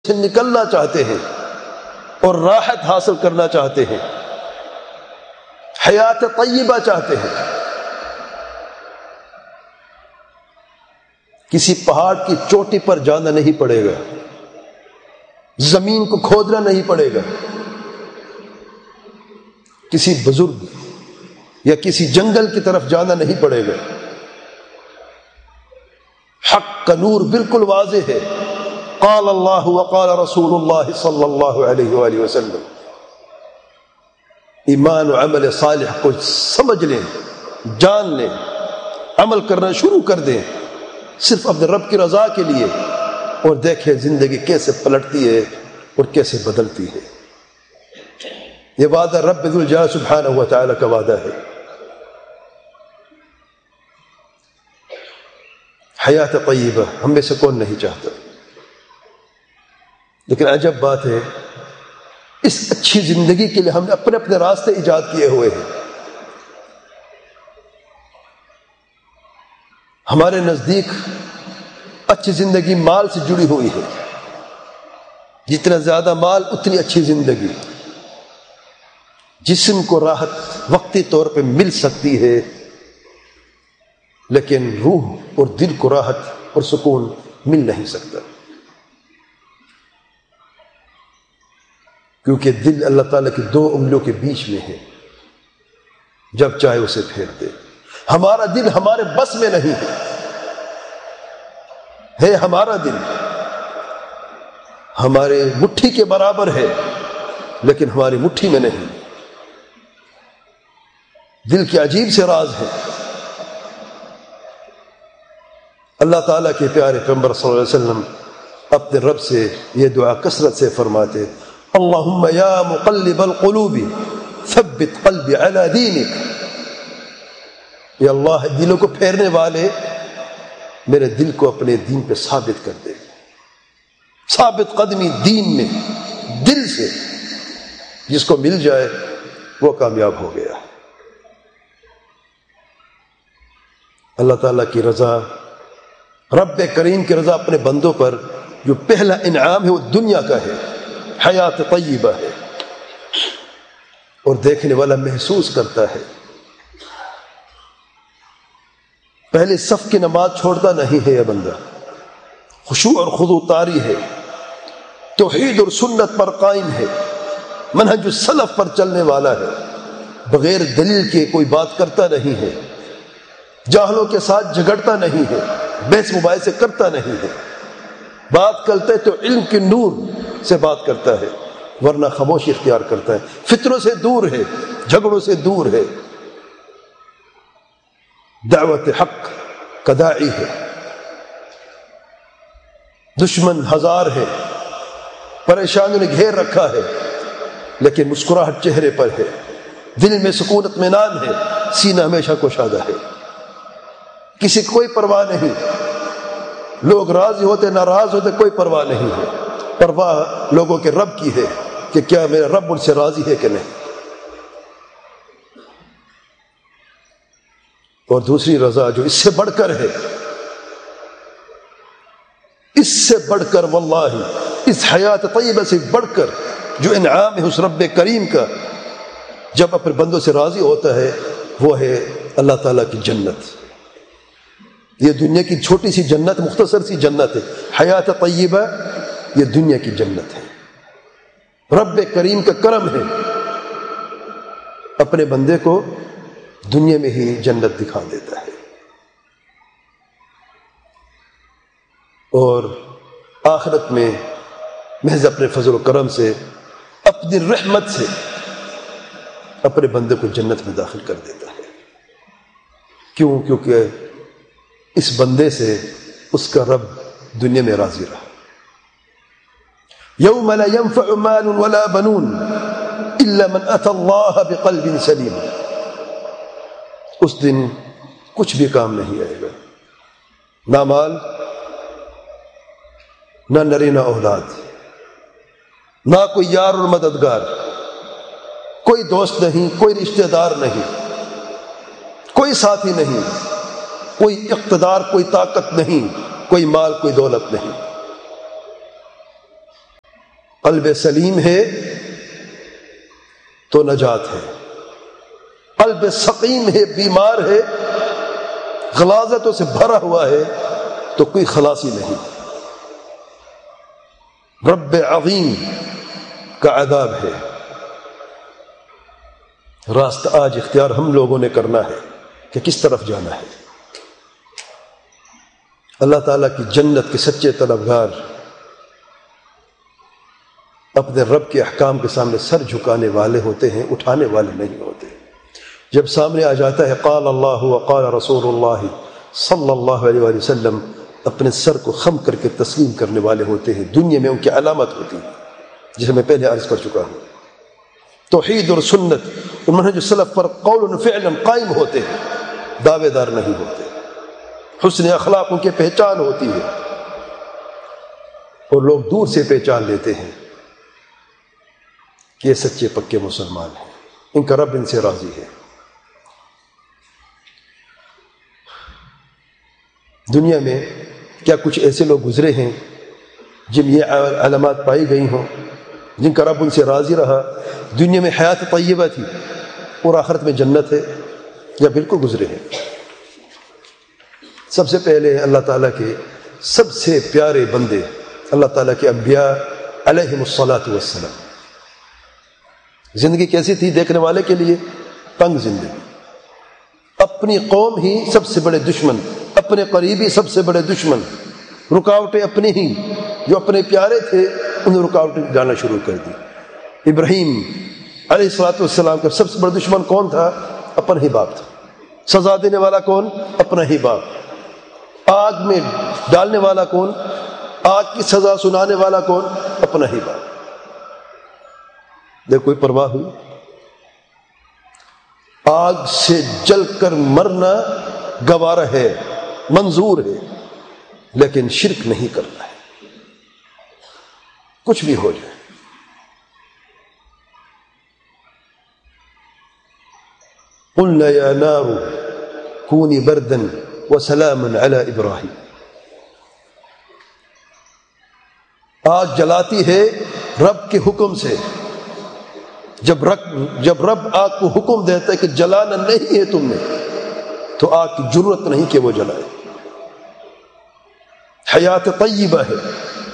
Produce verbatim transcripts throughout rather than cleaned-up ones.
سے نکلنا چاہتے ہیں اور راحت حاصل کرنا چاہتے ہیں، حیات طیبہ چاہتے ہیں، کسی پہاڑ کی چوٹی پر جانا نہیں پڑے گا، زمین کو کھودنا نہیں پڑے گا، کسی بزرگ یا کسی جنگل کی طرف جانا نہیں پڑے گا۔ حق کا نور بالکل واضح ہے۔ قال اللہ وقال رسول اللہ صلی اللہ علیہ وآلہ وسلم۔ ایمان و عمل صالح کو سمجھ لیں، جان لیں، عمل کرنا شروع کر دیں صرف اپنے رب کی رضا کے لیے، اور دیکھیں زندگی کیسے پلٹتی ہے اور کیسے بدلتی ہے۔ یہ وعدہ رب ذوالجلال سبحانہ و تعالی کا وعدہ ہے۔ حیات طیبہ ہم میں سے کون نہیں چاہتا، لیکن عجب بات ہے، اس اچھی زندگی کے لیے ہم نے اپنے اپنے راستے ایجاد کیے ہوئے ہیں۔ ہمارے نزدیک اچھی زندگی مال سے جڑی ہوئی ہے، جتنا زیادہ مال اتنی اچھی زندگی۔ جسم کو راحت وقتی طور پہ مل سکتی ہے، لیکن روح اور دل کو راحت اور سکون مل نہیں سکتا، کیونکہ دل اللہ تعالیٰ کی دو انگلیوں کے بیچ میں ہے، جب چاہے اسے پھیر دے۔ ہمارا دل ہمارے بس میں نہیں ہے، ہے ہمارا دل ہمارے مٹھی کے برابر ہے، لیکن ہماری مٹھی میں نہیں۔ دل کے عجیب سے راز ہے۔ اللہ تعالیٰ کے پیارے پیغمبر صلی اللہ علیہ وسلم اپنے رب سے یہ دعا کثرت سے فرماتے، اللہم یا مقلب القلوب ثبت قلبی علی دینک۔ یا اللہ دلوں کو پھیرنے والے، میرے دل کو اپنے دین پہ ثابت کر دے۔ ثابت قدمی دین میں، دل سے جس کو مل جائے وہ کامیاب ہو گیا۔ اللہ تعالیٰ کی رضا، رب کریم کی رضا اپنے بندوں پر جو پہلا انعام ہے وہ دنیا کا ہے، حیات طیبہ ہے، اور دیکھنے والا محسوس کرتا ہے۔ پہلے صف کی نماز چھوڑتا نہیں ہے یہ بندہ، خشوع اور خضوع طاری ہے، توحید اور سنت پر قائم ہے، منہج السلف پر چلنے والا ہے، بغیر دلیل کے کوئی بات کرتا نہیں ہے، جاہلوں کے ساتھ جھگڑتا نہیں ہے، بحث مباحثے کرتا نہیں ہے، بات کرتا ہے تو علم کے نور سے بات کرتا ہے، ورنہ خاموشی اختیار کرتا ہے، فتنوں سے دور ہے، جھگڑوں سے دور ہے، دعوت حق کا داعی ہے۔ دشمن ہزار ہے، پریشانیوں نے گھیر رکھا ہے، لیکن مسکراہٹ چہرے پر ہے، دل میں سکون اطمینان ہے، سینہ ہمیشہ کشادہ ہے، کسی کوئی پرواہ نہیں، لوگ راضی ہوتے ناراض ہوتے کوئی پرواہ نہیں ہے، پرواہ لوگوں کے رب کی ہے کہ کیا میرا رب ان سے راضی ہے کہ نہیں۔ اور دوسری رضا جو اس سے بڑھ کر ہے، اس سے بڑھ کر، واللہ اس حیات طیبہ سے بڑھ کر جو انعام ہے اس رب کریم کا، جب اپنے بندوں سے راضی ہوتا ہے، وہ ہے اللہ تعالیٰ کی جنت۔ یہ دنیا کی چھوٹی سی جنت، مختصر سی جنت ہے، حیات طیبہ یہ دنیا کی جنت ہے۔ رب کریم کا کرم ہے، اپنے بندے کو دنیا میں ہی جنت دکھا دیتا ہے، اور آخرت میں محض اپنے فضل و کرم سے، اپنی رحمت سے اپنے بندے کو جنت میں داخل کر دیتا ہے۔ کیوں؟ کیونکہ اس بندے سے اس کا رب دنیا میں راضی رہا۔ یوم لا ينفع مال ولا بنون الا من اتى الله بقلب سلیم۔ اس دن کچھ بھی کام نہیں آئے گا، نہ مال، نہ نرینہ اولاد، نہ کوئی یار اور مددگار، کوئی دوست نہیں، کوئی رشتہ دار نہیں، کوئی ساتھی نہیں، کوئی اقتدار، کوئی طاقت نہیں، کوئی مال، کوئی دولت نہیں۔ قلب سلیم ہے تو نجات ہے، قلب سقیم ہے، بیمار ہے، غلاظتوں سے بھرا ہوا ہے تو کوئی خلاصی نہیں۔ رب عظیم کا عذاب ہے۔ راستہ آج اختیار ہم لوگوں نے کرنا ہے کہ کس طرف جانا ہے۔ اللہ تعالیٰ کی جنت کے سچے طلبگار اپنے رب کے احکام کے سامنے سر جھکانے والے ہوتے ہیں، اٹھانے والے نہیں ہوتے۔ جب سامنے آ جاتا ہے قال اللہ وقال رسول اللہ صلی اللہ علیہ وآلہ وسلم، اپنے سر کو خم کر کے تسلیم کرنے والے ہوتے ہیں۔ دنیا میں ان کی علامت ہوتی ہے جسے میں پہلے عرض کر چکا ہوں۔ توحید اور سنت اور منہج السلف پر قول و فعل قائم ہوتے ہیں، دعوے دار نہیں ہوتے۔ حسن اخلاق ان کی پہچان ہوتی ہے اور لوگ دور سے پہچان لیتے ہیں کہ یہ سچے پکے مسلمان ہیں، ان کا رب ان سے راضی ہے۔ دنیا میں کیا کچھ ایسے لوگ گزرے ہیں جن یہ علامات پائی گئی ہوں، جن کا رب ان سے راضی رہا، دنیا میں حیات طیبہ تھی اور آخرت میں جنت ہے، یا بالکل گزرے ہیں؟ سب سے پہلے اللہ تعالیٰ کے سب سے پیارے بندے، اللہ تعالیٰ کے انبیاء علیہم الصلاۃ والسلام۔ زندگی کیسی تھی دیکھنے والے کے لیے؟ تنگ زندگی، اپنی قوم ہی سب سے بڑے دشمن، اپنے قریبی سب سے بڑے دشمن، رکاوٹیں اپنے ہی جو اپنے پیارے تھے انہیں رکاوٹیں ڈالنا شروع کر دی۔ ابراہیم علیہ الصلاۃ والسلام کا سب سے بڑا دشمن کون تھا؟ اپنا ہی باپ تھا۔ سزا دینے والا کون؟ اپنا ہی باپ۔ آگ میں ڈالنے والا کون؟ آگ کی سزا سنانے والا کون؟ اپنا ہی باپ۔ دیکھ کوئی پرواہ ہوئی؟ آگ سے جل کر مرنا گوارا ہے، منظور ہے، لیکن شرک نہیں کرنا ہے، کچھ بھی ہو جائے۔ قلنا یا نار کونی بردا وسلاما علی ابراہیم۔ آگ جلاتی ہے رب کے حکم سے۔ جب رب جب رب آگ کو حکم دیتا ہے کہ جلانا نہیں ہے تم نے، تو آگ کی جرت نہیں کہ وہ جلائے۔ حیات طیبہ ہے،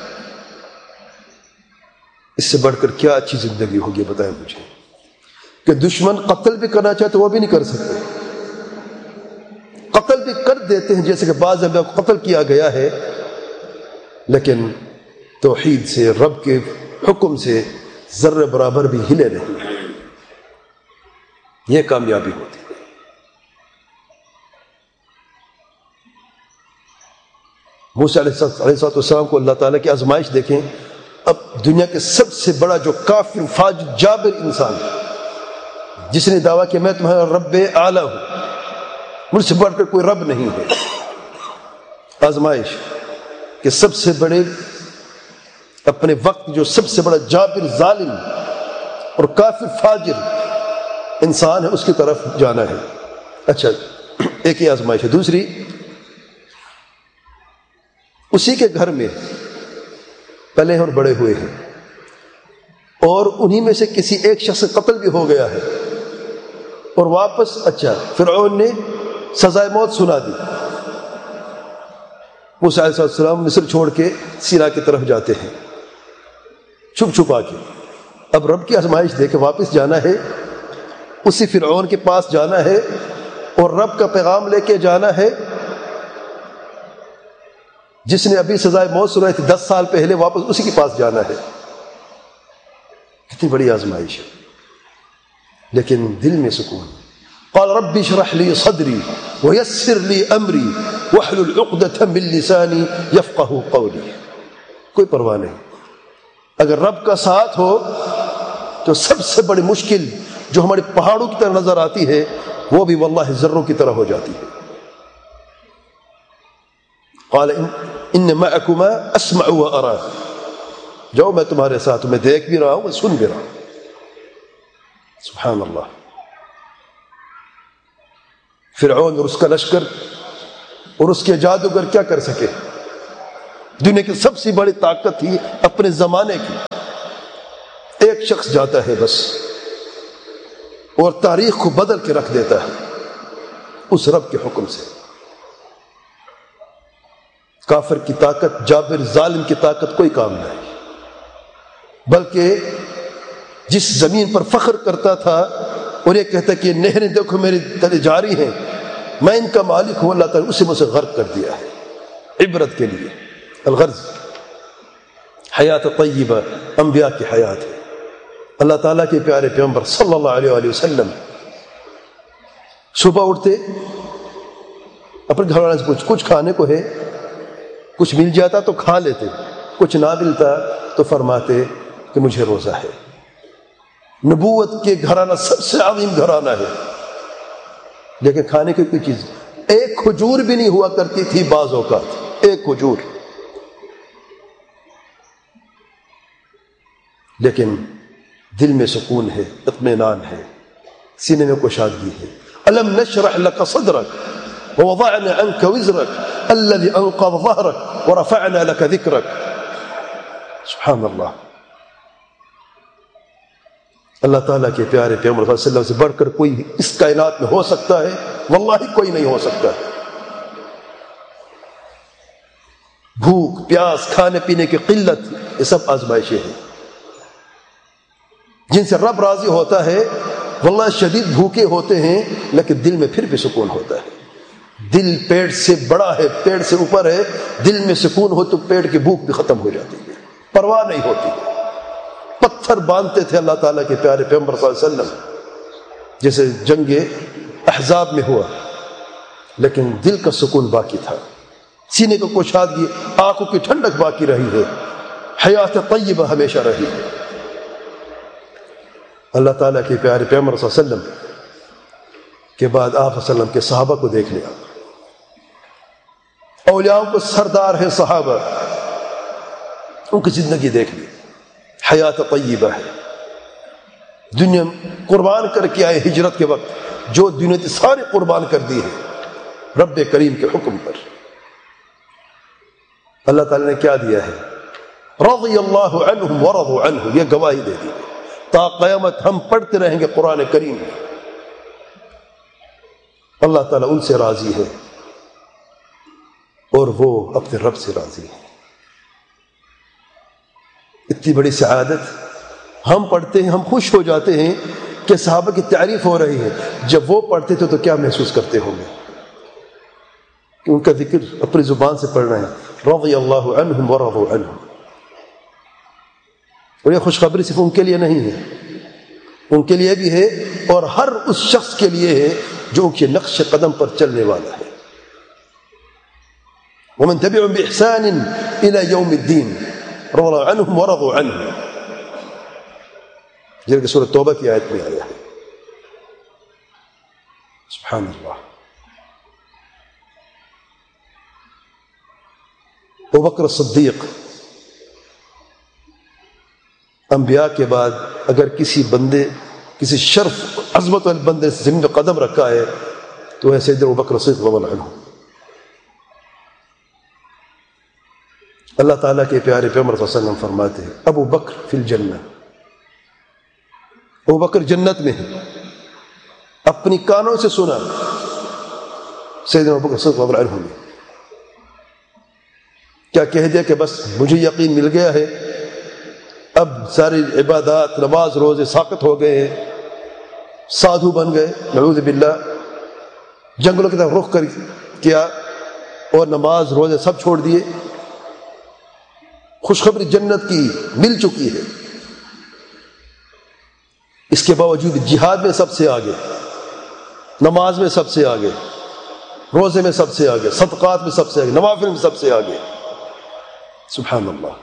اس سے بڑھ کر کیا اچھی زندگی ہوگی بتائیں مجھے؟ کہ دشمن قتل بھی کرنا چاہتے وہ بھی نہیں کر سکتے، قتل بھی کر دیتے ہیں، جیسے کہ بعض انبیاء کو قتل کیا گیا ہے، لیکن توحید سے، رب کے حکم سے ذرہ برابر بھی ہلے نہیں، یہ کامیابی ہوتی ہے۔ موسیٰ علیہ السلام کو اللہ تعالیٰ کی آزمائش دیکھیں۔ اب دنیا کے سب سے بڑا جو کافر فاجر جابر انسان جس نے دعویٰ کہ میں تمہارا رب اعلیٰ ہوں، مجھ سے بڑھ کر کوئی رب نہیں ہے، آزمائش کہ سب سے بڑے اپنے وقت جو سب سے بڑا جابر ظالم اور کافر فاجر انسان ہے اس کی طرف جانا ہے۔ اچھا، ایک ہی آزمائش ہے۔ دوسری، اسی کے گھر میں پلے اور بڑے ہوئے ہیں اور انہی میں سے کسی ایک شخص قتل بھی ہو گیا ہے اور واپس اچھا فرعون نے سزائے موت سنا دی۔ موسیٰ علیہ السلام مصر چھوڑ کے سینا کی طرف جاتے ہیں چھپ چھپا کے۔ اب رب کی آزمائش دے کے واپس جانا ہے، اسی فرعون کے پاس جانا ہے اور رب کا پیغام لے کے جانا ہے جس نے ابھی سزائے موت سنائی تھی دس سال پہلے، واپس اسی کے پاس جانا ہے۔ کتنی بڑی آزمائش ہے، لیکن دل میں سکون۔ قال رب اشرح لي صدري ويسر لي امري واحلل عقدة من لساني يفقهوا قولي۔ کوئی پرواہ نہیں، اگر رب کا ساتھ ہو تو سب سے بڑی مشکل جو ہمارے پہاڑوں کی طرح نظر آتی ہے وہ بھی واللہ ذروں کی طرح ہو جاتی ہے۔ قال ان معكما اسمع وارى، جاؤ میں تمہارے ساتھ ہوں، میں دیکھ بھی رہا ہوں، میں سن بھی رہا ہوں۔ سبحان اللہ۔ فرعون اور اس کا لشکر اور اس کے جادوگر کیا کر سکے؟ دنیا کی سب سے بڑی طاقت تھی اپنے زمانے کی، ایک شخص جاتا ہے بس اور تاریخ کو بدل کے رکھ دیتا ہے اس رب کے حکم سے. کافر کی طاقت، جابر ظالم کی طاقت کوئی کام نہیں. بلکہ جس زمین پر فخر کرتا تھا اور یہ کہتا کہ نہریں دیکھو میری تلے جاری ہیں، میں ان کا مالک ہوں، اللہ تعالیٰ اسے مجھ سے غرق کر دیا ہے عبرت کے لیے. الغرض حیات طیبہ انبیاء کی حیات ہے. اللہ تعالیٰ کے پیارے پیغمبر صلی اللہ علیہ وآلہ وسلم صبح اٹھتے، اپنے گھر والوں سے پوچھ کچھ کھانے کو ہے، کچھ مل جاتا تو کھا لیتے، کچھ نہ ملتا تو فرماتے کہ مجھے روزہ ہے. نبوت کے گھرانہ سب سے عظیم گھرانہ ہے، لیکن کھانے کی کوئی چیز، ایک کھجور بھی نہیں ہوا کرتی تھی بعض اوقات، ایک کھجور. لیکن دل میں سکون ہے، اطمینان ہے، سینے میں کشادگی ہے. الم نشرح لك صدرك ووضعنا عنك وزرك الذي انقض ظهرك ورفعنا لك ذكرك. سبحان اللہ. اللہ تعالیٰ کے پیارے پیغمبر صلی اللہ علیہ وسلم سے بڑھ کر کوئی اس کائنات میں ہو سکتا ہے؟ واللہ کوئی نہیں ہو سکتا. بھوک پیاس، کھانے پینے کی قلت، یہ سب آزمائشیں ہیں جن سے رب راضی ہوتا ہے. واللہ شدید بھوکے ہوتے ہیں لیکن دل میں پھر بھی سکون ہوتا ہے. دل پیٹ سے بڑا ہے، پیٹ سے اوپر ہے، دل میں سکون ہو تو پیٹ کی بھوک بھی ختم ہو جاتی ہے، پرواہ نہیں ہوتی. پتھر باندھتے تھے اللہ تعالیٰ کے پیارے پیغمبر صلی اللہ علیہ وسلم جیسے جنگ احزاب میں ہوا، لیکن دل کا سکون باقی تھا، سینے کو کشادگی، آنکھوں کی ٹھنڈک باقی رہی ہے، حیات طیبہ ہمیشہ رہی ہے. اللہ تعالیٰ کے پیارے پیغمبر صلی اللہ علیہ وسلم کے بعد آپ صلی اللہ علیہ وسلم کے صحابہ کو دیکھ لیا. اولیاء کو سردار ہیں صحابہ، ان کی زندگی دیکھ لی، حیات طیبہ ہے. دنیا قربان کر کے آئے ہجرت کے وقت، جو دنیا کی ساری قربان کر دی ہے رب کریم کے حکم پر. اللہ تعالیٰ نے کیا دیا ہے؟ رضی اللہ عنہم ورضوا عنہ، یہ گواہی دے دی. تا قیامت ہم پڑھتے رہیں گے قرآن کریم میں، اللہ تعالیٰ ان سے راضی ہے اور وہ اپنے رب سے راضی ہے. اتنی بڑی سعادت ہم پڑھتے ہیں، ہم خوش ہو جاتے ہیں کہ صحابہ کی تعریف ہو رہی ہے. جب وہ پڑھتے تھے تو کیا محسوس کرتے ہوں گے کہ ان کا ذکر اپنی زبان سے پڑھ رہے ہیں، رضی اللہ عنہم ورضوا عنہ. اور یہ خوشخبری صرف ان کے لیے نہیں ہے، ان کے لیے بھی ہے اور ہر اس شخص کے لیے ہے جو ان کے نقش قدم پر چلنے والا ہے. ومن تبعهم بإحسان إلى يوم الدين رضي عنهم ورضوا عنه، جیسے کہ سورۃ توبہ کی آیت میں آیا ہے. سبحان اللہ. ابو بکر صدیق انبیاء کے بعد اگر کسی بندے، کسی شرف عظمت والے بندے سے زمین پہ قدم رکھا ہے تو ہے سیدنا ابو بکر صدیق رضی اللہ عنہ. اللہ تعالیٰ کے پیارے پیغمبر صلی اللہ علیہ وسلم فرماتے ہیں ابو بکر فی الجنہ، ابو بکر جنت میں ہے. اپنی کانوں سے سنا سیدنا ابو بکر صدیق رضی اللہ عنہ نے. کیا کہہ دیا کہ بس مجھے یقین مل گیا ہے، اب ساری عبادات، نماز، روزے ساقط ہو گئے ہیں، سادھو بن گئے، نعوذ باللہ، جنگلوں کی طرف رخ کر کیا اور نماز روزے سب چھوڑ دیے. خوشخبری جنت کی مل چکی ہے. اس کے باوجود جہاد میں سب سے آگے، نماز میں سب سے آگے، روزے میں سب سے آگے، صدقات میں سب سے آگے، نوافل میں سب سے آگے. سبحان اللہ.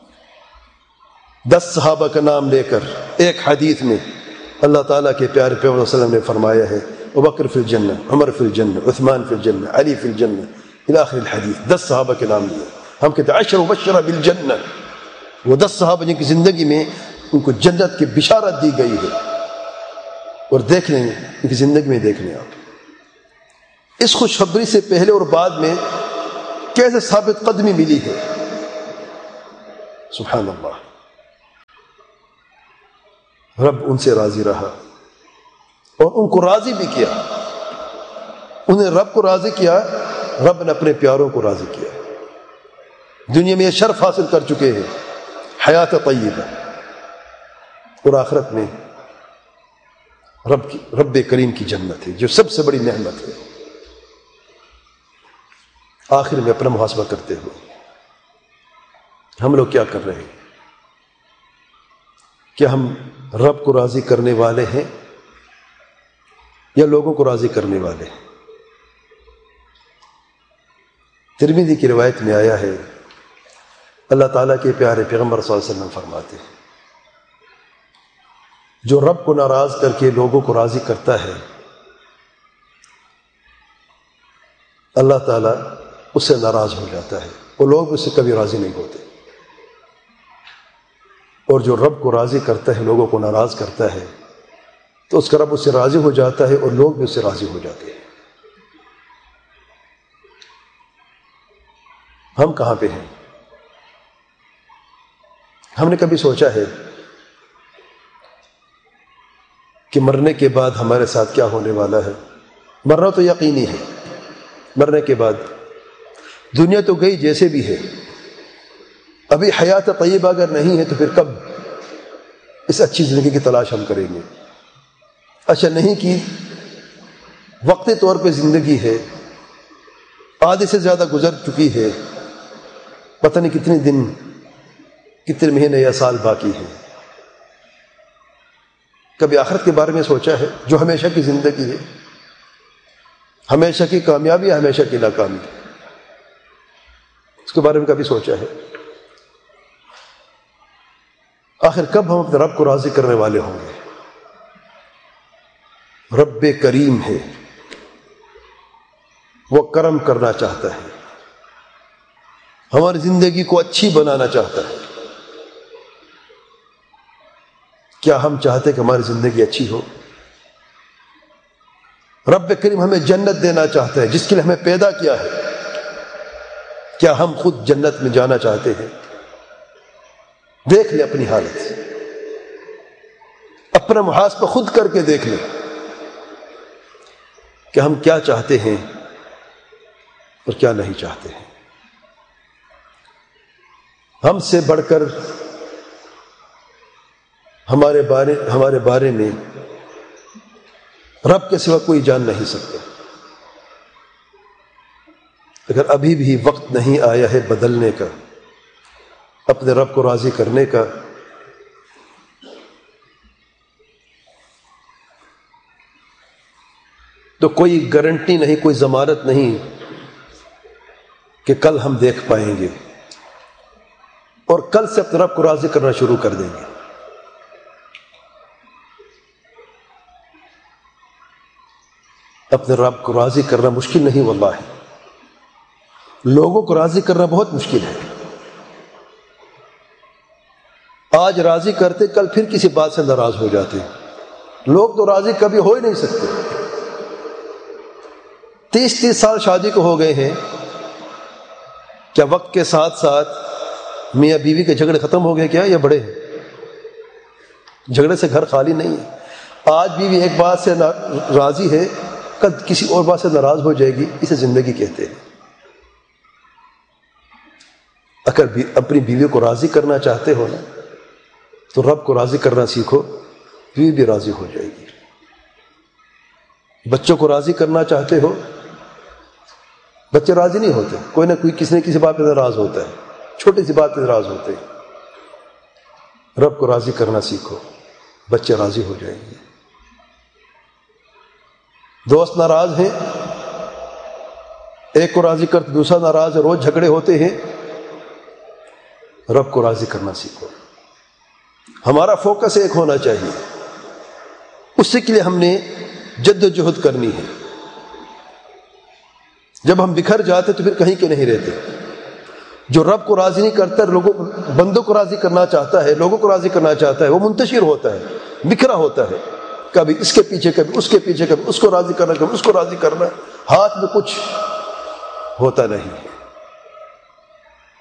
دس صحابہ کا نام لے کر ایک حدیث میں اللہ تعالیٰ کے پیارے پیغمبر صلی اللہ علیہ وسلم نے فرمایا ہے ابوبکر فی الجنہ، عمر فی الجنہ، عثمان فی الجنہ، علی فی الجنہ الی آخر الحدیث. دس صحابہ کے نام لیے. ہم کہتے ہیں عشر مبشرہ بالجنہ، وہ دس صحابہ جن کی زندگی میں ان کو جنت کی بشارت دی گئی ہے. اور دیکھ لیں ان کی زندگی میں، دیکھ لیں آپ اس خوشخبری سے پہلے اور بعد میں کیسے ثابت قدمی ملی ہے. سبحان اللہ. رب ان سے راضی رہا اور ان کو راضی بھی کیا. انہیں رب کو راضی کیا، رب نے اپنے پیاروں کو راضی کیا. دنیا میں یہ شرف حاصل کر چکے ہیں، حیات طیبہ، اور آخرت میں رب کی رب کریم کی جنت ہے جو سب سے بڑی نعمت ہے. آخر میں اپنا محاسبہ کرتے ہوئے ہم لوگ کیا کر رہے ہیں؟ کیا ہم رب کو راضی کرنے والے ہیں یا لوگوں کو راضی کرنے والے ہیں؟ ترمذی کی روایت میں آیا ہے، اللہ تعالیٰ کے پیارے پیغمبر صلی اللہ علیہ وسلم فرماتے ہیں، جو رب کو ناراض کر کے لوگوں کو راضی کرتا ہے، اللہ تعالیٰ اس سے ناراض ہو جاتا ہے اور لوگ اس سے کبھی راضی نہیں ہوتے. اور جو رب کو راضی کرتا ہے لوگوں کو ناراض کرتا ہے تو اس کا رب اس سے راضی ہو جاتا ہے اور لوگ بھی اس سے راضی ہو جاتے ہیں. ہم کہاں پہ ہیں؟ ہم نے کبھی سوچا ہے کہ مرنے کے بعد ہمارے ساتھ کیا ہونے والا ہے؟ مرنا تو یقینی ہے، مرنے کے بعد دنیا تو گئی جیسے بھی ہے، ابھی حیات طیبہ اگر نہیں ہے تو پھر کب اس اچھی زندگی کی تلاش ہم کریں گے؟ اچھا نہیں کی وقتی طور پہ زندگی ہے، آدھے سے زیادہ گزر چکی ہے، پتہ نہیں کتنے دن، کتنے مہینے یا سال باقی ہیں. کبھی آخرت کے بارے میں سوچا ہے جو ہمیشہ کی زندگی ہے، ہمیشہ کی کامیابی ہے، ہمیشہ کی ناکامی، اس کے بارے میں کبھی سوچا ہے؟ آخر کب ہم اپنے رب کو راضی کرنے والے ہوں گے؟ رب کریم ہے، وہ کرم کرنا چاہتا ہے، ہماری زندگی کو اچھی بنانا چاہتا ہے. کیا ہم چاہتے کہ ہماری زندگی اچھی ہو؟ رب کریم ہمیں جنت دینا چاہتا ہے جس کے لیے ہمیں پیدا کیا ہے. کیا ہم خود جنت میں جانا چاہتے ہیں؟ دیکھ لیں اپنی حالت، اپنا محاسبہ خود کر کے دیکھ لیں کہ ہم کیا چاہتے ہیں اور کیا نہیں چاہتے ہیں. ہم سے بڑھ کر ہمارے بارے ہمارے بارے میں رب کے سوا کوئی جان نہیں سکتا. اگر ابھی بھی وقت نہیں آیا ہے بدلنے کا، اپنے رب کو راضی کرنے کا، تو کوئی گارنٹی نہیں، کوئی ضمانت نہیں کہ کل ہم دیکھ پائیں گے اور کل سے اپنے رب کو راضی کرنا شروع کر دیں گے. اپنے رب کو راضی کرنا مشکل نہیں، واللہ لوگوں کو راضی کرنا بہت مشکل ہے. آج راضی کرتے کل پھر کسی بات سے ناراض ہو جاتے. لوگ تو راضی کبھی ہو ہی نہیں سکتے. تیس تیس سال شادی کو ہو گئے ہیں، کیا وقت کے ساتھ ساتھ میاں بیوی کے جھگڑے ختم ہو گئے کیا یا بڑے ہیں؟ جھگڑے سے گھر خالی نہیں ہے. آج بیوی ایک بات سے راضی ہے، کل کسی اور بات سے ناراض ہو جائے گی. اسے زندگی کہتے ہیں. اگر اپنی بیوی کو راضی کرنا چاہتے ہو نا تو رب کو راضی کرنا سیکھو، بیوی بھی راضی ہو جائے گی. بچوں کو راضی کرنا چاہتے ہو، بچے راضی نہیں ہوتے، کوئی نہ کوئی کسی نہ کسی بات پہ ناراض ہوتا ہے، چھوٹی سی بات پہ ناراض ہوتے ہیں. رب کو راضی کرنا سیکھو، بچے راضی ہو جائیں گے. دوست ناراض ہیں، ایک کو راضی کرتے دوسرا ناراض ہے، روز جھگڑے ہوتے ہیں. رب کو راضی کرنا سیکھو. ہمارا فوکس ایک ہونا چاہیے، اسی کے لیے ہم نے جد و جہد کرنی ہے. جب ہم بکھر جاتے تو پھر کہیں کے نہیں رہتے. جو رب کو راضی نہیں کرتا، لوگوں بندوں کو راضی کرنا چاہتا ہے، لوگوں کو راضی کرنا چاہتا ہے، وہ منتشر ہوتا ہے، بکھرا ہوتا ہے. کبھی اس کے پیچھے، کبھی اس کے پیچھے، کبھی اس کو راضی کرنا، کبھی اس کو راضی کرنا، ہاتھ میں کچھ ہوتا نہیں.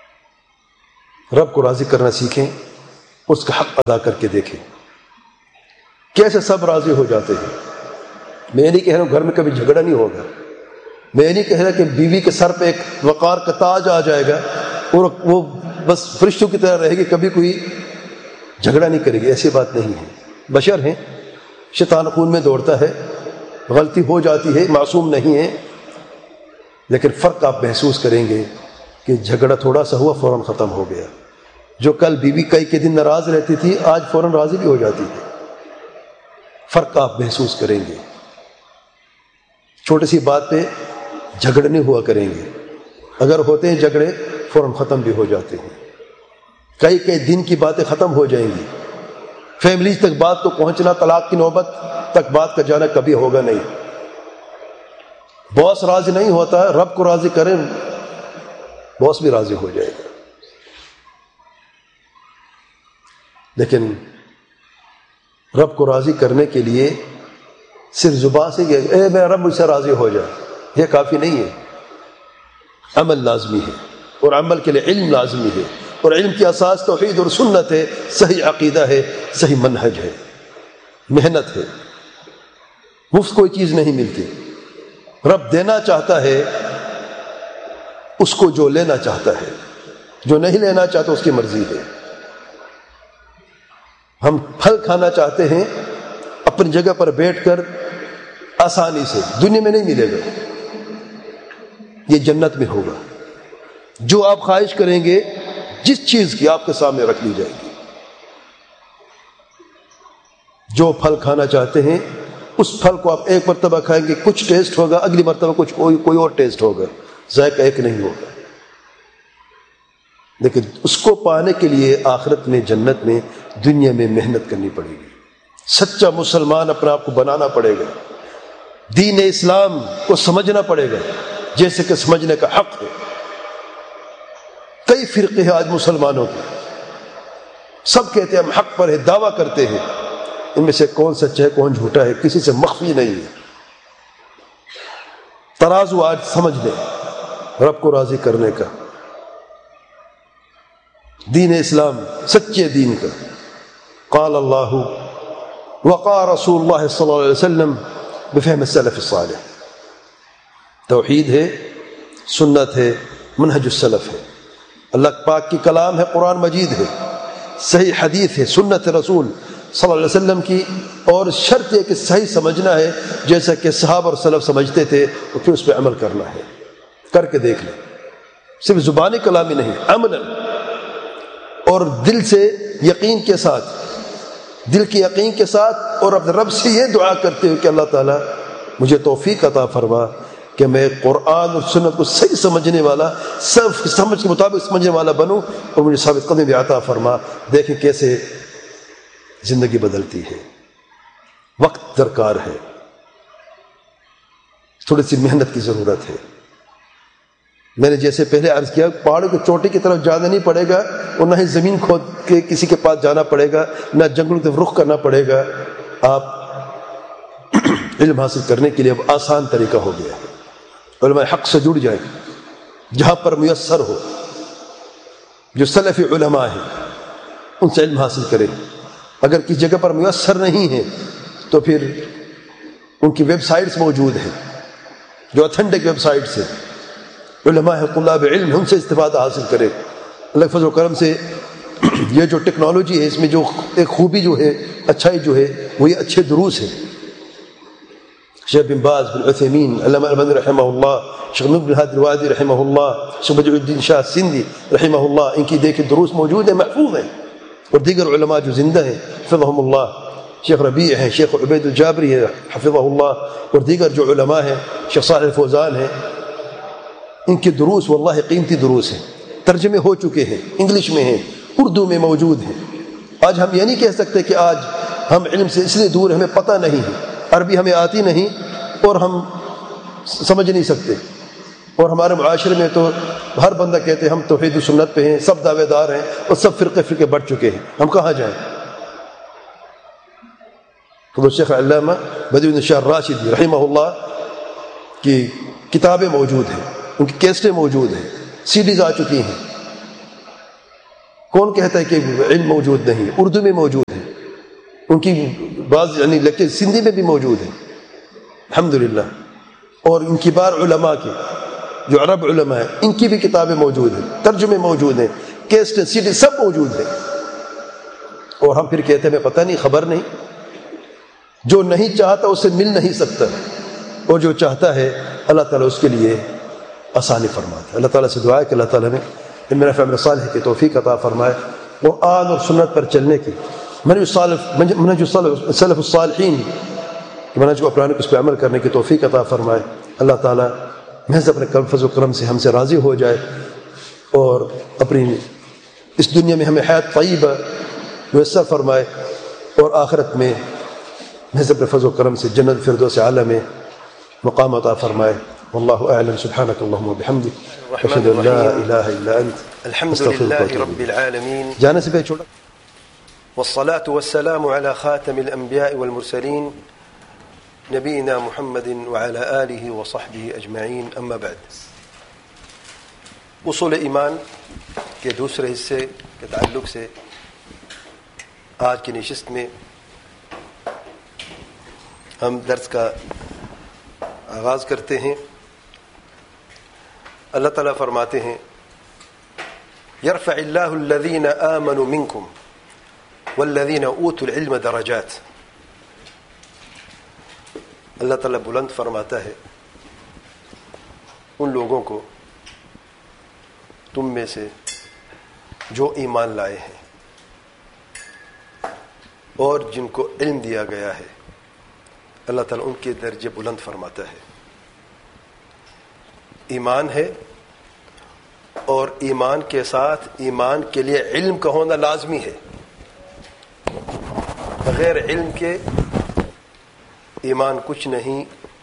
رب کو راضی کرنا سیکھیں، اس کا حق ادا کر کے دیکھیں. کیسے سب راضی ہو جاتے ہیں؟ میں نہیں کہہ رہا ہوں گھر میں کبھی جھگڑا نہیں ہوگا، میں نہیں کہہ رہا کہ بیوی کے سر پہ ایک وقار کا تاج آ جائے گا اور وہ بس فرشتوں کی طرح رہے گی، کبھی کوئی جھگڑا نہیں کرے گی، ایسی بات نہیں ہے۔ بشر ہیں، شیطان خون میں دوڑتا ہے، غلطی ہو جاتی ہے، معصوم نہیں ہے، لیکن فرق آپ محسوس کریں گے کہ جھگڑا تھوڑا سا ہوا فوراً ختم ہو گیا۔ جو کل بیوی کئی کے دن ناراض رہتی تھی آج فوراً راضی بھی ہو جاتی ہے، فرق آپ محسوس کریں گے۔ چھوٹی سی بات پہ جھگڑے نہیں ہوا کریں گے، اگر ہوتے ہیں جھگڑے فوراً ختم بھی ہو جاتے ہیں، کئی کئی دن کی باتیں ختم ہو جائیں گی، فیملیز تک بات کو پہنچنا، طلاق کی نوبت تک بات کا جانا کبھی ہوگا نہیں۔ باس راضی نہیں ہوتا، رب کو راضی کریں، باس بھی راضی ہو جائے گا۔ لیکن رب کو راضی کرنے کے لیے صرف زبان سے کہ اے میرا رب مجھ سے راضی ہو جائے، یہ کافی نہیں ہے، عمل لازمی ہے، اور عمل کے لیے علم لازمی ہے، اور علم کی اساس توحید اور سنت ہے، صحیح عقیدہ ہے، صحیح منہج ہے، محنت ہے، مفت کوئی چیز نہیں ملتی۔ رب دینا چاہتا ہے اس کو جو لینا چاہتا ہے، جو نہیں لینا چاہتا اس کی مرضی ہے۔ ہم پھل کھانا چاہتے ہیں اپنی جگہ پر بیٹھ کر آسانی سے، دنیا میں نہیں ملے گا، یہ جنت میں ہوگا۔ جو آپ خواہش کریں گے جس چیز کی آپ کے سامنے رکھ لی جائے گی۔ جو پھل کھانا چاہتے ہیں اس پھل کو آپ ایک مرتبہ کھائیں گے، کچھ ٹیسٹ ہوگا، اگلی مرتبہ کچھ کوئی کوئی اور ٹیسٹ ہوگا، ذائقہ ایک نہیں ہوگا۔ لیکن اس کو پانے کے لیے آخرت میں، جنت میں، دنیا میں محنت کرنی پڑے گی۔ سچا مسلمان اپنے آپ کو بنانا پڑے گا، دین اسلام کو سمجھنا پڑے گا جیسے کہ سمجھنے کا حق ہے۔ کئی فرقے ہیں آج مسلمانوں کے، سب کہتے ہیں ہم حق پر ہے، دعویٰ کرتے ہیں، ان میں سے کون سچا ہے کون جھوٹا ہے کسی سے مخفی نہیں ہے۔ ترازو آج سمجھ لیں رب کو راضی کرنے کا، دین اسلام سچے دین کا۔ قال اللہ وقال رسول اللہ صلی اللہ علیہ وسلم بفہم السلف الصالح۔ توحید ہے، سنت ہے، منہج السلف ہے، اللہ پاک کی کلام ہے، قرآن مجید ہے، صحیح حدیث ہے، سنت رسول صلی اللہ علیہ وسلم کی، اور شرط ہے کہ صحیح سمجھنا ہے جیسا کہ صحابہ اور سلف سمجھتے تھے، اور پھر اس پہ عمل کرنا ہے۔ کر کے دیکھ لیں، صرف زبانی کلام ہی نہیں، عملاً اور دل سے یقین کے ساتھ، دل کے یقین کے ساتھ، اور اپنے رب سے یہ دعا کرتے ہوئے کہ اللہ تعالیٰ مجھے توفیق عطا فرما کہ میں قرآن اور سنت کو صحیح سمجھنے والا، سب سمجھ کے مطابق سمجھنے والا بنوں، اور مجھے ثابت قدمی بھی عطا فرما۔ دیکھیں کیسے زندگی بدلتی ہے۔ وقت درکار ہے، تھوڑی سی محنت کی ضرورت ہے۔ میں نے جیسے پہلے عرض کیا، پہاڑوں کی چوٹی کی طرف جانا نہیں پڑے گا، اور نہ ہی زمین کھود کے کسی کے پاس جانا پڑے گا، نہ جنگلوں کی طرف رخ کرنا پڑے گا۔ آپ علم حاصل کرنے کے لیے اب آسان طریقہ ہو گیا ہے۔ علماء حق سے جڑ جائیں، جہاں پر میسر ہو، جو سلفی علماء ہیں ان سے علم حاصل کریں۔ اگر کسی جگہ پر میسر نہیں ہے تو پھر ان کی ویب سائٹس موجود ہیں، جو اتھینٹک ویب سائٹس ہیں، علماء ہے، طلاب علم ہیں، ان سے استفادہ حاصل کریں۔ اللہ کے فضل و کرم سے یہ جو ٹیکنالوجی ہے، اس میں جو ایک خوبی جو ہے، اچھائی جو ہے، وہ یہ اچھے دروس ہیں۔ شیخ بن باز، بن عثیمین، علامہ البانی رحمہ اللہ، شیخ نور بن ہادی الوادی رحمہ اللہ، شیخ بدیع الدین شاہ سندھی رحمہ اللہ، ان کی دیکھیں دروس موجود ہیں، محفوظ ہیں، اور دیگر علماء جو زندہ ہیں حفظہم اللہ، شیخ ربیع ہیں، شیخ عبید الجابری ہے حفظہ اللہ، اور دیگر جو علماء ہیں، شیخ صالح الفوزان ہیں، ان کی دروس واللہ قیمتی دروس ہیں، ترجمے ہو چکے ہیں، انگلش میں ہیں، اردو میں موجود ہیں۔ آج ہم یہ نہیں کہہ سکتے کہ آج ہم علم سے اس لیے دور ہیں، ہمیں پتہ نہیں ہے، عربی ہمیں آتی نہیں اور ہم سمجھ نہیں سکتے، اور ہمارے معاشرے میں تو ہر بندہ کہتے ہیں ہم توحید و سنت پہ ہیں، سب دعوے دار ہیں، اور سب فرقے فرقے بڑھ چکے ہیں، ہم کہاں جائیں؟ تو شیخ علامہ بدیع الدین شاہ راشدی رحمہ اللہ کی کتابیں موجود ہیں، ان کی کیسٹیں موجود ہیں، سی ڈیز آ چکی ہیں۔ کون کہتا ہے کہ علم موجود نہیں؟ اردو میں موجود ہے، ان کی بعض یعنی لیکن سندھی میں بھی موجود ہے الحمدللہ، اور ان کبار علماء کی جو عرب علماء ہیں ان کی بھی کتابیں موجود ہیں، ترجمے موجود ہیں، کیسٹ سیڈی سب موجود ہیں. اور ہم پھر کہتے ہیں پتہ نہیں، خبر نہیں. جو نہیں چاہتا اسے مل نہیں سکتا، اور جو چاہتا ہے اللہ تعالیٰ اس کے لیے آسانی فرماتا ہے. اللہ تعالیٰ سے دعا ہے کہ اللہ تعالیٰ نے علم نافع عمل صالح کی توفیق عطا فرمائے، قرآن اور سنت پر چلنے کی، منہج صالح منہج سلف الصالحین منہج کو اپنانے کو اس پہ عمل کرنے کی توفیق عطا فرمائے. اللہ تعالیٰ محض اپنے کرم فضل و کرم سے ہم سے راضی ہو جائے، اور اپنی اس دنیا میں ہمیں حیات طیبہ میسر فرمائے، اور آخرت میں محض اپنے فضل و کرم سے جنت فردوس اعلیٰ میں مقام عطا فرمائے. واللہ اعلم. سبحانک اللہم وبحمدک، اشہد ان لا الہ الا انت، الحمد للہ رب العالمین، جانے سے پہلے چھوڑا والصلاة والسلام على خاتم الأنبياء والمرسلين نبينا محمد وعلى آله وصحبه أجمعين. أما بعد، اصول ایمان کے دوسرے حصے کے تعلق سے آج کی نشست میں ہم درس کا آغاز کرتے ہیں. اللہ تعالیٰ فرماتے ہیں یرفع اللہ الذین آمنوا منکم والذین اوتوا العلم درجات. اللہ تعالیٰ بلند فرماتا ہے ان لوگوں کو تم میں سے جو ایمان لائے ہیں اور جن کو علم دیا گیا ہے، اللہ تعالیٰ ان کے درجے بلند فرماتا ہے. ایمان ہے، اور ایمان کے ساتھ ایمان کے لیے علم کا ہونا لازمی ہے. بغیر علم کے ایمان کچھ نہیں،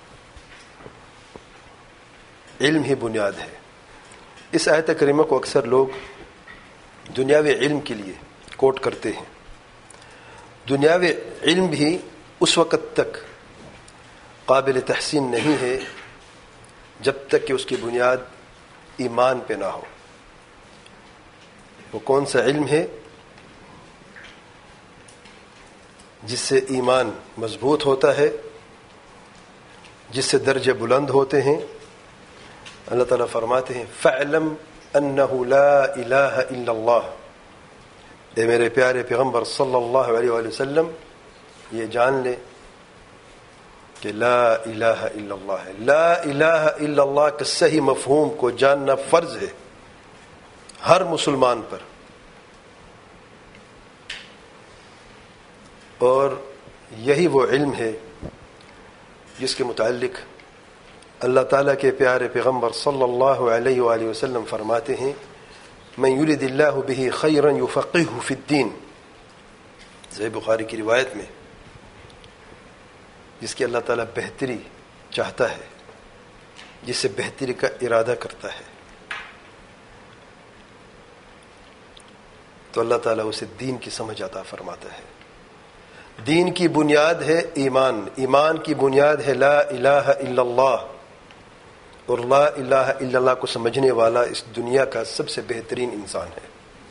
علم ہی بنیاد ہے. اس آیت کریمہ کو اکثر لوگ دنیاوی علم کے لیے کوٹ کرتے ہیں. دنیاوی علم بھی اس وقت تک قابل تحسین نہیں ہے جب تک کہ اس کی بنیاد ایمان پہ نہ ہو. وہ کون سا علم ہے؟ جس سے ایمان مضبوط ہوتا ہے، جس سے درجے بلند ہوتے ہیں. اللہ تعالیٰ فرماتے ہیں فَاعْلَمْ أَنَّهُ لَا إِلَهَ إِلَّا اللَّهُ. اے میرے پیارے پیغمبر صلی اللہ علیہ وآلہ وسلم، یہ جان لے کہ لا الہ الا اللہ ہے. لا الہ الا اللہ کا صحیح مفہوم کو جاننا فرض ہے ہر مسلمان پر. اور یہی وہ علم ہے جس کے متعلق اللہ تعالیٰ کے پیارے پیغمبر صلی اللہ علیہ وآلہ وسلم فرماتے ہیں من یرد اللہ بہ خیرا یفقہہ فی الدین. صحیح بخاری کی روایت میں، جس کی اللہ تعالیٰ بہتری چاہتا ہے، جس سے بہتری کا ارادہ کرتا ہے، تو اللہ تعالیٰ اسے دین کی سمجھ عطا فرماتا ہے. دین کی بنیاد ہے ایمان. ایمان کی بنیاد ہے لا الہ الا اللہ، اور لا الہ الا اللہ کو سمجھنے والا اس دنیا کا سب سے بہترین انسان ہے.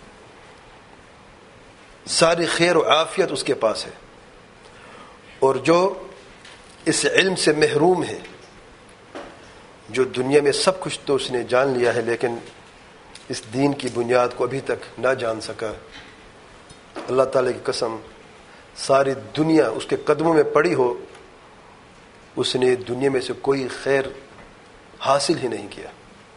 ساری خیر و عافیت اس کے پاس ہے. اور جو اس علم سے محروم ہے، جو دنیا میں سب کچھ تو اس نے جان لیا ہے لیکن اس دین کی بنیاد کو ابھی تک نہ جان سکا، اللہ تعالیٰ کی قسم ساری دنیا اس کے قدموں میں پڑی ہو، اس نے دنیا میں سے کوئی خیر حاصل ہی نہیں کیا.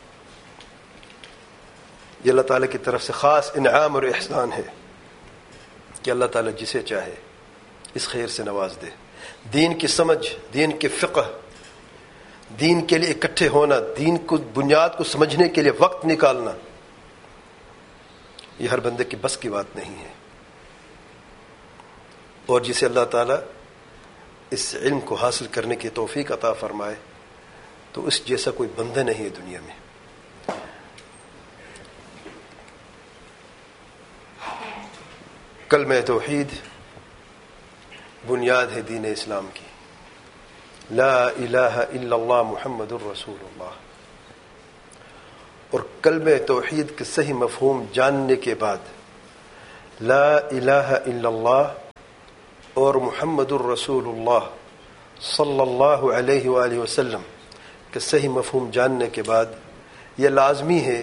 یہ اللہ تعالیٰ کی طرف سے خاص انعام اور احسان ہے کہ اللہ تعالیٰ جسے چاہے اس خیر سے نواز دے. دین کی سمجھ، دین کے فقہ، دین کے لیے اکٹھے ہونا، دین کو بنیاد کو سمجھنے کے لیے وقت نکالنا، یہ ہر بندے کی بس کی بات نہیں ہے. اور جسے اللہ تعالیٰ اس علم کو حاصل کرنے کی توفیق عطا فرمائے تو اس جیسا کوئی بندہ نہیں ہے دنیا میں. کلمہ توحید بنیاد ہے دین اسلام کی. لا الہ الا اللہ محمد الرسول اللہ. اور کلمہ توحید کے صحیح مفہوم جاننے کے بعد لا الہ الا اللہ اور محمد الرسول اللہ صلی اللہ علیہ وآلہ وسلم کے صحیح مفہوم جاننے کے بعد یہ لازمی ہے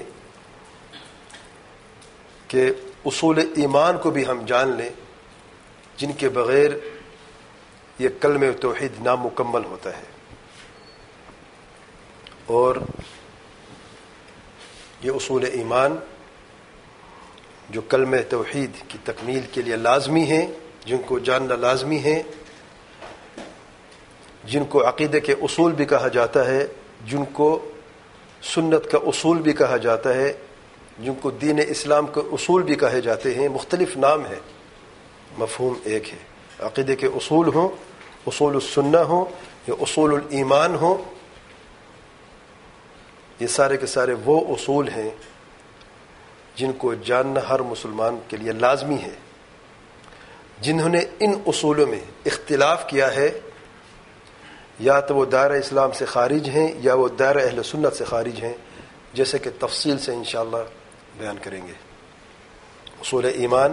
کہ اصول ایمان کو بھی ہم جان لیں، جن کے بغیر یہ کلمہ توحید نامکمل ہوتا ہے. اور یہ اصول ایمان جو کلمہ توحید کی تکمیل کے لیے لازمی ہیں، جن کو جاننا لازمی ہے، جن کو عقیدے کے اصول بھی کہا جاتا ہے، جن کو سنت کا اصول بھی کہا جاتا ہے، جن کو دین اسلام کے اصول بھی کہے جاتے ہیں. مختلف نام ہے، مفہوم ایک ہے. عقیدے کے اصول ہوں، اصول السنہ ہوں یا اصول الایمان ہوں، یہ سارے کے سارے وہ اصول ہیں جن کو جاننا ہر مسلمان کے لیے لازمی ہے. جنہوں نے ان اصولوں میں اختلاف کیا ہے، یا تو وہ دائرہ اسلام سے خارج ہیں یا وہ دائرہ اہل سنت سے خارج ہیں، جیسے کہ تفصیل سے انشاءاللہ بیان کریں گے. اصول ایمان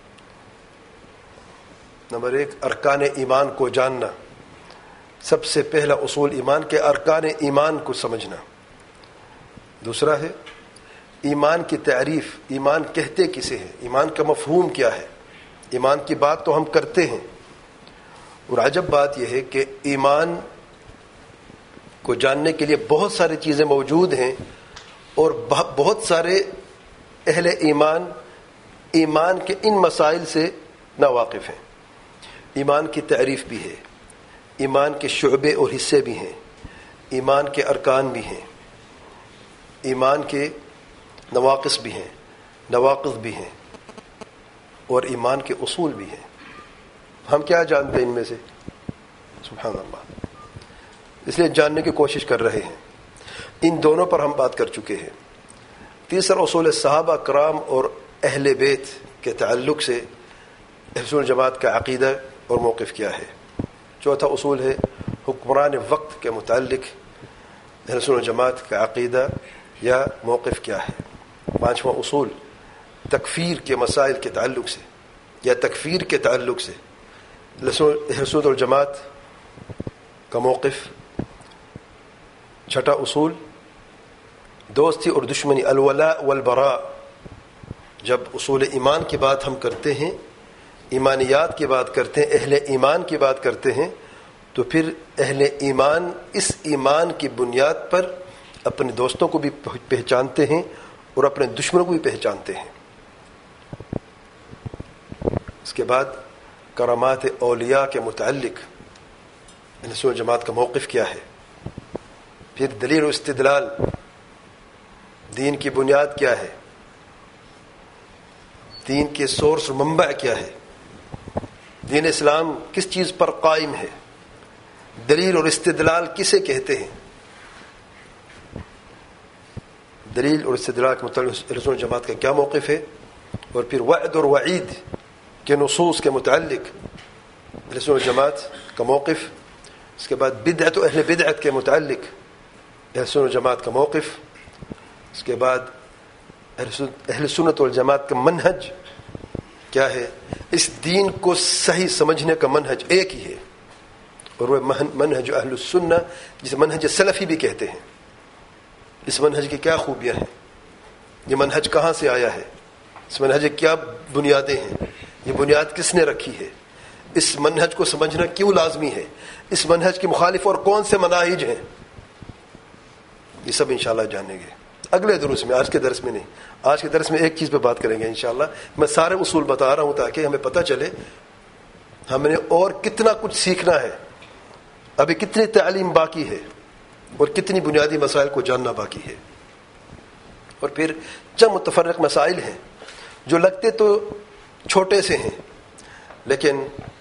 نمبر ایک، ارکان ایمان کو جاننا. سب سے پہلا اصول ایمان کے ارکان ایمان کو سمجھنا. دوسرا ہے ایمان کی تعریف. ایمان کہتے کسے ہیں، ایمان کا مفہوم کیا ہے. ایمان کی بات تو ہم کرتے ہیں، اور عجب بات یہ ہے کہ ایمان کو جاننے کے لیے بہت ساری چیزیں موجود ہیں، اور بہت سارے اہل ایمان ایمان کے ان مسائل سے ناواقف ہیں. ایمان کی تعریف بھی ہے، ایمان کے شعبے اور حصے بھی ہیں، ایمان کے ارکان بھی ہیں، ایمان کے نواقص بھی ہیں، نواقض بھی ہیں، اور ایمان کے اصول بھی ہیں. ہم کیا جانتے ہیں ان میں سے؟ سبحان اللہ. اس لیے جاننے کی کوشش کر رہے ہیں. ان دونوں پر ہم بات کر چکے ہیں. تیسرا اصول صحابہ کرام اور اہل بیت کے تعلق سے اہل سنت جماعت کا عقیدہ اور موقف کیا ہے. چوتھا اصول ہے حکمران وقت کے متعلق اہل سنت جماعت کا عقیدہ یا موقف کیا ہے. پانچواں اصول تکفیر کے مسائل کے تعلق سے یا تکفیر کے تعلق سے اہل سنت والجماعت کا موقف. چھٹا اصول دوستی اور دشمنی، الولاء والبراء. جب اصول ایمان کی بات ہم کرتے ہیں، ایمانیات کی بات کرتے ہیں، اہل ایمان کی بات کرتے ہیں، تو پھر اہل ایمان اس ایمان کی بنیاد پر اپنے دوستوں کو بھی پہچانتے ہیں اور اپنے دشمنوں کو بھی پہچانتے ہیں. اس کے بعد کرامات اولیاء کے متعلق اہل سنت جماعت کا موقف کیا ہے. پھر دلیل و استدلال، دین کی بنیاد کیا ہے، دین کے سورس اور منبع کیا ہے، دین اسلام کس چیز پر قائم ہے، دلیل اور استدلال کسے کہتے ہیں. دلیل اور استدلال کے متعلق اہل سنت جماعت کا کیا موقف ہے. اور پھر وعد اور وعید کے نصوص کے متعلق اہل سنت جماعت کا موقف. اس کے بعد بدعت و اہل بدعت کے متعلق اہل سنت جماعت کا موقف. اس کے بعد اہل سنت والجماعت کا منہج کیا ہے. اس دین کو صحیح سمجھنے کا منہج ایک ہی ہے، اور وہ منہج اہل السنہ جسے منہج سلفی بھی کہتے ہیں. اس منہج کی کیا خوبیاں ہیں، یہ منہج کہاں سے آیا ہے، اس منہج کی کیا بنیادیں ہیں، یہ بنیاد کس نے رکھی ہے، اس منہج کو سمجھنا کیوں لازمی ہے، اس منہج کے مخالف اور کون سے مناہج ہیں، یہ سب انشاءاللہ جانیں گے اگلے درس میں. آج کے درس میں نہیں، آج کے درس میں ایک چیز پہ بات کریں گے انشاءاللہ. میں سارے اصول بتا رہا ہوں تاکہ ہمیں پتہ چلے ہم نے اور کتنا کچھ سیکھنا ہے، ابھی کتنی تعلیم باقی ہے، اور کتنی بنیادی مسائل کو جاننا باقی ہے. اور پھر چند متفرق مسائل ہیں جو لگتے تو چھوٹے سے ہیں، لیکن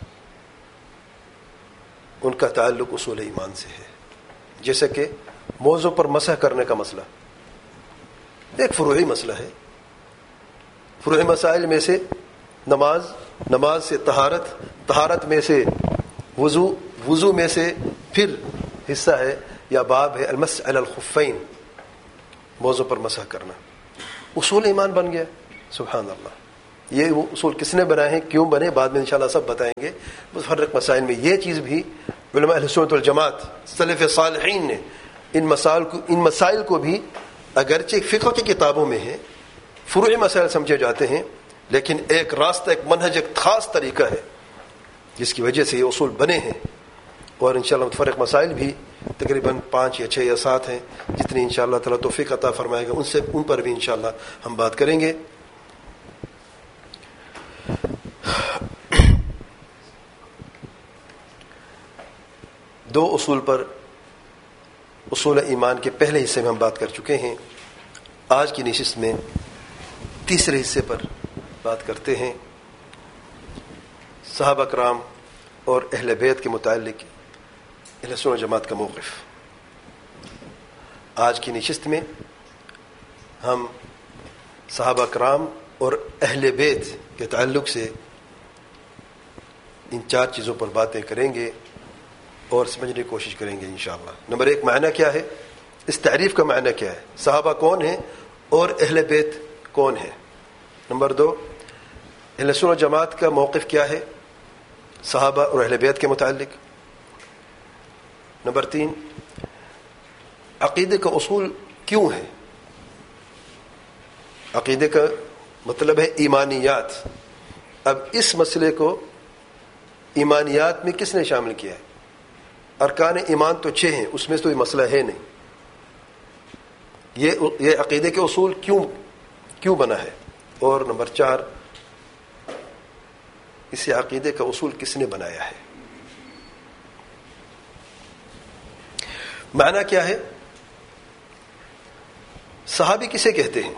ان کا تعلق اصول ایمان سے ہے. جیسے کہ موضوع پر مسح کرنے کا مسئلہ ایک فروعی مسئلہ ہے. فروعی مسائل میں سے نماز، نماز سے طہارت، طہارت میں سے وضو، وضو میں سے پھر حصہ ہے یا باب ہے المسح علی الخفین، موضوع پر مسح کرنا. اصول ایمان بن گیا. سبحان اللہ. یہ وہ اصول کس نے بنائے ہیں, کیوں بنے, بعد میں انشاءاللہ سب بتائیں گے. متفرق مسائل میں یہ چیز بھی علماء اہل سنت والجماعت سلف صالحین نے ان مسائل کو ان مسائل کو بھی اگرچہ فقہ کی کتابوں میں ہے, فروعی مسائل سمجھے جاتے ہیں, لیکن ایک راستہ, ایک منہج, ایک خاص طریقہ ہے جس کی وجہ سے یہ اصول بنے ہیں. اور انشاءاللہ متفرق مسائل بھی تقریباً پانچ یا چھ یا سات ہیں, جتنی انشاءاللہ تعالیٰ توفیق عطا فرمائے گا ان سے ان پر بھی انشاءاللہ ہم بات کریں گے. دو اصول پر, اصول ایمان کے پہلے حصے میں ہم بات کر چکے ہیں. آج کی نشست میں تیسرے حصے پر بات کرتے ہیں, صحابہ کرام اور اہل بیت کے متعلق اہل سنت جماعت کا موقف. آج کی نشست میں ہم صحابہ کرام اور اہل بیت کے تعلق سے ان چار چیزوں پر باتیں کریں گے اور سمجھنے کی کوشش کریں گے انشاءاللہ. نمبر ایک, معنی کیا ہے, اس تعریف کا معنی کیا ہے, صحابہ کون ہیں اور اہل بیت کون ہے. نمبر دو, اہل سنت جماعت کا موقف کیا ہے صحابہ اور اہل بیت کے متعلق. نمبر تین, عقیدے کا اصول کیوں ہے. عقیدے کا مطلب ہے ایمانیات. اب اس مسئلے کو ایمانیات میں کس نے شامل کیا ہے؟ ارکان ایمان تو چھ ہیں, اس میں تو یہ مسئلہ ہے نہیں. یہ یہ عقیدے کے اصول کیوں کیوں بنا ہے. اور نمبر چار, اسے عقیدے کا اصول کس نے بنایا ہے. معنی کیا ہے, صحابی کسے کہتے ہیں؟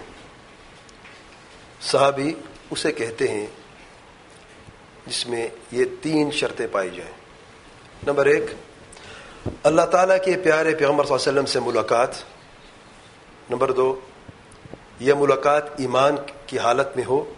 صحابی اسے کہتے ہیں جس میں یہ تین شرطیں پائی جائیں. نمبر ایک, اللہ تعالیٰ کے پیارے پیغمبر صلی اللہ علیہ وسلم سے ملاقات. نمبر دو, یہ ملاقات ایمان کی حالت میں ہو,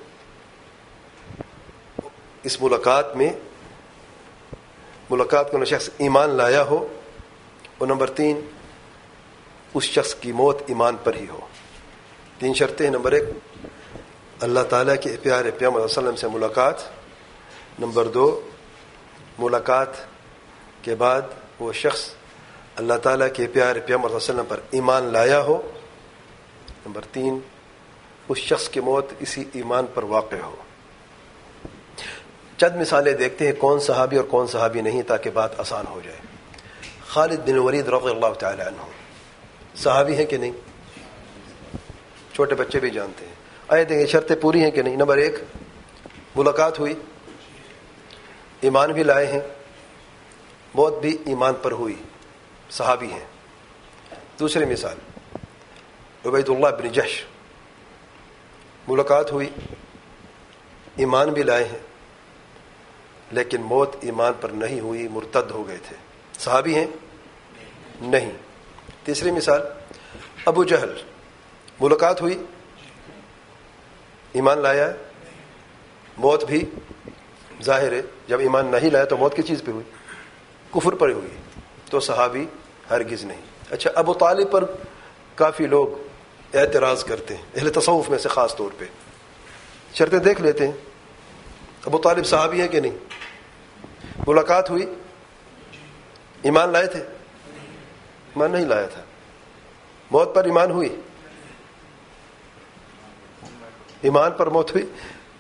اس ملاقات میں ملاقات کو شخص ایمان لایا ہو. اور نمبر تین, اس شخص کی موت ایمان پر ہی ہو. تین شرطیں ہیں. نمبر ایک, اللہ تعالیٰ کے پیارے پیغمبر صلی اللہ علیہ وسلم سے ملاقات. نمبر دو, ملاقات کے بعد وہ شخص اللہ تعالیٰ کے پیارے پیغمبر صلی اللہ علیہ وسلم پر ایمان لایا ہو. نمبر تین, اس شخص کی موت اسی ایمان پر واقع ہو. چند مثالیں دیکھتے ہیں کون صحابی اور کون صحابی نہیں, تاکہ بات آسان ہو جائے. خالد بن ولید رضی اللہ تعالی عنہ صحابی ہیں کہ نہیں؟ چھوٹے بچے بھی جانتے ہیں. آئے دیکھیں شرطیں پوری ہیں کہ نہیں. نمبر ایک, ملاقات ہوئی, ایمان بھی لائے ہیں, موت بھی ایمان پر ہوئی, صحابی ہیں. دوسری مثال, عبید اللہ بن جحش, ملاقات ہوئی, ایمان بھی لائے ہیں, لیکن موت ایمان پر نہیں ہوئی, مرتد ہو گئے تھے. صحابی ہیں نہیں. تیسری مثال, ابو جہل, ملاقات ہوئی, ایمان لایا, موت بھی ظاہر ہے جب ایمان نہیں لایا تو موت کی چیز پہ ہوئی, کفر پر ہوئی, تو صحابی ہرگز نہیں. اچھا, ابو طالب پر کافی لوگ اعتراض کرتے ہیں, اہل تصوف میں سے خاص طور پہ. شرطیں دیکھ لیتے ہیں. ابو طالب صحابی ہیں کہ نہیں؟ ملاقات ہوئی, ایمان لائے تھے؟ ایمان نہیں لایا تھا. موت پر ایمان ہوئی, ایمان پر موت ہوئی,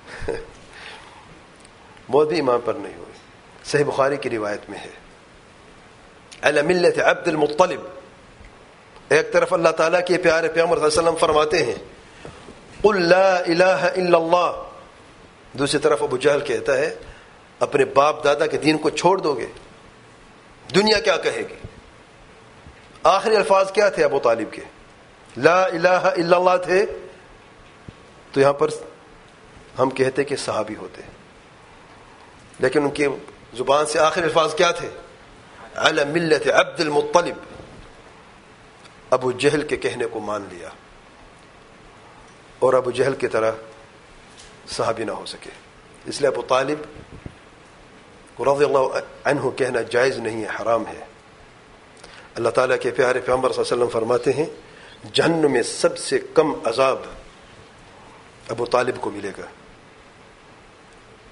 موت بھی ایمان پر نہیں ہوئی. صحیح بخاری کی روایت میں ہے, علی ملت عبد المطلب. ایک طرف اللہ تعالیٰ کے پیارے پیغمبر صلی اللہ علیہ وسلم فرماتے ہیں قل لا الہ الا اللہ, دوسری طرف ابو جہل کہتا ہے اپنے باپ دادا کے دین کو چھوڑ دو گے, دنیا کیا کہے گی. آخری الفاظ کیا تھے ابو طالب کے؟ لا الہ الا اللہ تھے. تو یہاں پر ہم کہتے کہ صحابی ہوتے, لیکن ان کی زبان سے آخری الفاظ کیا تھے؟ علی ملت عبد المطلب. ابو جہل کے کہنے کو مان لیا, اور ابو جہل کی طرح صحابی نہ ہو سکے. اس لیے ابو طالب رضی اللہ عنہ کہنا جائز نہیں ہے, حرام ہے. اللہ تعالیٰ کے پیارے پیغمبر صلی اللہ علیہ وسلم فرماتے ہیں جہنم میں سب سے کم عذاب ابو طالب کو ملے گا.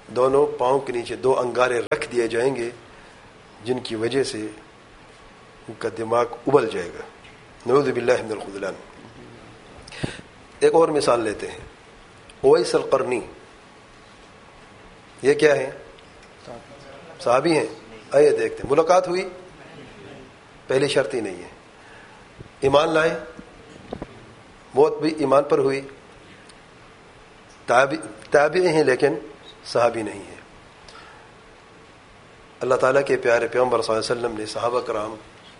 دونوں پاؤں کے نیچے دو انگارے رکھ دیے جائیں گے جن کی وجہ سے ان کا دماغ ابل جائے گا. نعوذ باللہ من الخذلان. ایک اور مثال لیتے ہیں. اویس القرنی یہ کیا ہے؟ صحابی ہیں. آئیے دیکھتے ہیں. ملاقات ہوئی؟ پہلی شرط ہی نہیں ہے. ایمان لائے؟ موت بھی ایمان پر ہوئی. تابعی ہیں لیکن صحابی نہیں ہے. اللہ تعالیٰ کے پیارے پیغمبر صلی اللہ علیہ وسلم نے صحابہ کرام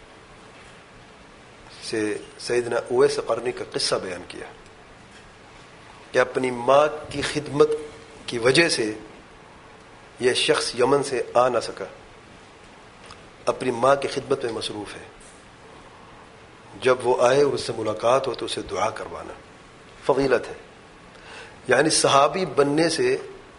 سے سیدنا اویس قرنی کا قصہ بیان کیا کہ اپنی ماں کی خدمت کی وجہ سے یہ شخص یمن سے آ نہ سکا. اپنی ماں کی خدمت میں مصروف ہے. جب وہ آئے اس سے ملاقات ہو تو اسے دعا کروانا فضیلت ہے. یعنی صحابی بننے سے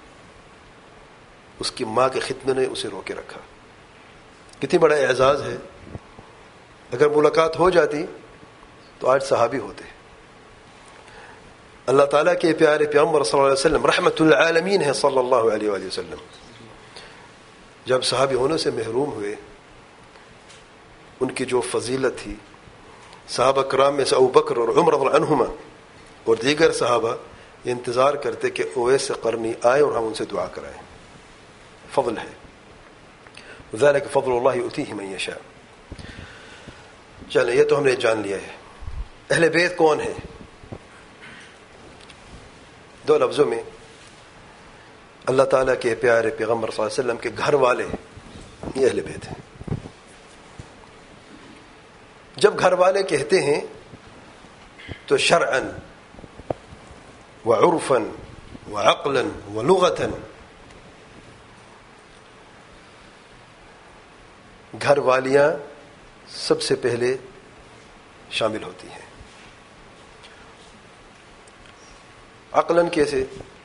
اس کی ماں کی خدمت نے اسے روکے رکھا. کتنی بڑا اعزاز ہے. اگر ملاقات ہو جاتی تو آج صحابی ہوتے. اللہ تعالیٰ کے پیارے پیغمبر صلی اللہ علیہ وسلم رحمت العالمین ہے صلی اللہ علیہ وآلہ وسلم. جب صحابی ہونے سے محروم ہوئے ان کی جو فضیلت تھی، صحابہ کرام میں سے ابو بکر اور عمر رضی اللہ عنہما اور دیگر صحابہ یہ انتظار کرتے کہ اویس قرنی آئے اور ہم ان سے دعا کرائیں. فضل ہے. ذالک فضل اللہ یؤتیہ من یشاء. چلیں یہ تو ہم نے جان لیا ہے. اہل بیت کون ہیں؟ دو لفظوں میں اللہ تعالیٰ کے پیارے پیغمبر صلی اللہ علیہ وسلم کے گھر والے یہ اہل بیت ہیں. جب گھر والے کہتے ہیں تو شرعاً وعرفاً وعقلاً ولغتاً گھر والیاں سب سے پہلے شامل ہوتی ہیں. عقلاً کیسے؟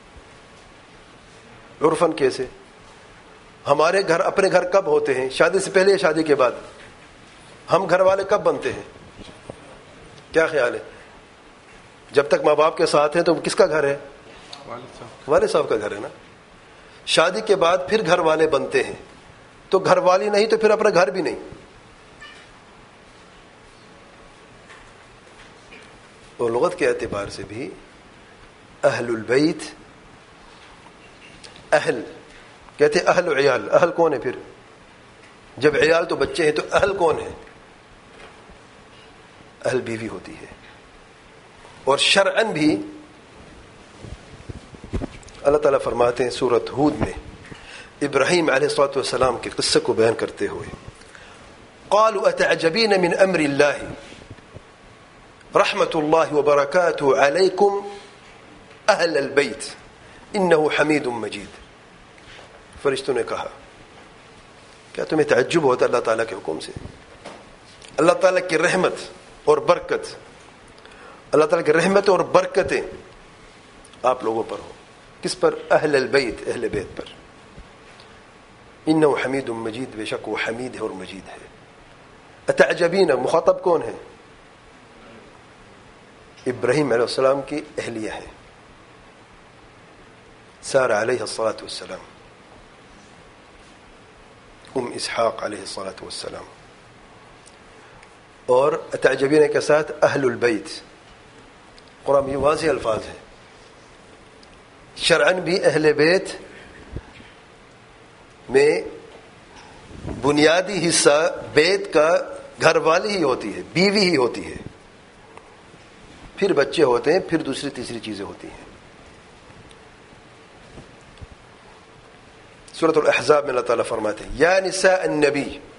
عرفاً کیسے؟ ہمارے گھر اپنے گھر کب ہوتے ہیں؟ شادی سے پہلے یا شادی کے بعد؟ ہم گھر والے کب بنتے ہیں؟ کیا خیال ہے؟ جب تک ماں باپ کے ساتھ ہیں تو کس کا گھر ہے؟ والد صاحب کا گھر ہے نا. شادی کے بعد پھر گھر والے بنتے ہیں. تو گھر والی نہیں تو پھر اپنا گھر بھی نہیں. اور لغت کے اعتبار سے بھی اہل البیت، اہل کہتے اہل و عیال. اہل کون ہے پھر؟ جب عیال تو بچے ہیں تو اہل کون ہے؟ اہل بیوی ہوتی ہے. اور شرعاً بھی اللہ تعالیٰ فرماتے ہیں سورۃ ہود میں ابراہیم علیہ الصلوۃ والسلام کے قصے کو بیان کرتے ہوئے قالوا اتعجبین من امر اللہ رحمت اللہ وبرکاتہ علیکم اہل البیت انہ حمید مجید. فرشتوں نے کہا کیا تمہیں تعجب ہوتا اللہ تعالیٰ کے حکم سے؟ اللہ تعالیٰ کی رحمت اور برکت، اللہ تعالیٰ کی رحمت اور برکتیں آپ لوگوں پر ہو. کس پر؟ اہل البیت، اہل بیت پر. انہ حمید مجید، بے شک وہ حمید ہے اور مجید ہے. اتعجبین، مخاطب کون ہے؟ ابراہیم علیہ السلام کی اہلیہ ہے سارہ علیہ الصلاۃ والسلام، ام اسحاق علیہ الصلاۃ والسلام. اور اتعجبین کے ساتھ اہل البیت. قرآن میں واضح الفاظ ہیں. شرعاً بھی اہل بیت میں بنیادی حصہ بیت کا گھر والی ہی ہوتی ہے، بیوی ہی ہوتی ہے. پھر بچے ہوتے ہیں، پھر دوسری تیسری چیزیں ہوتی ہیں. سورۃ الاحزاب میں اللہ تعالیٰ فرماتے ہیں یا نساء النبی،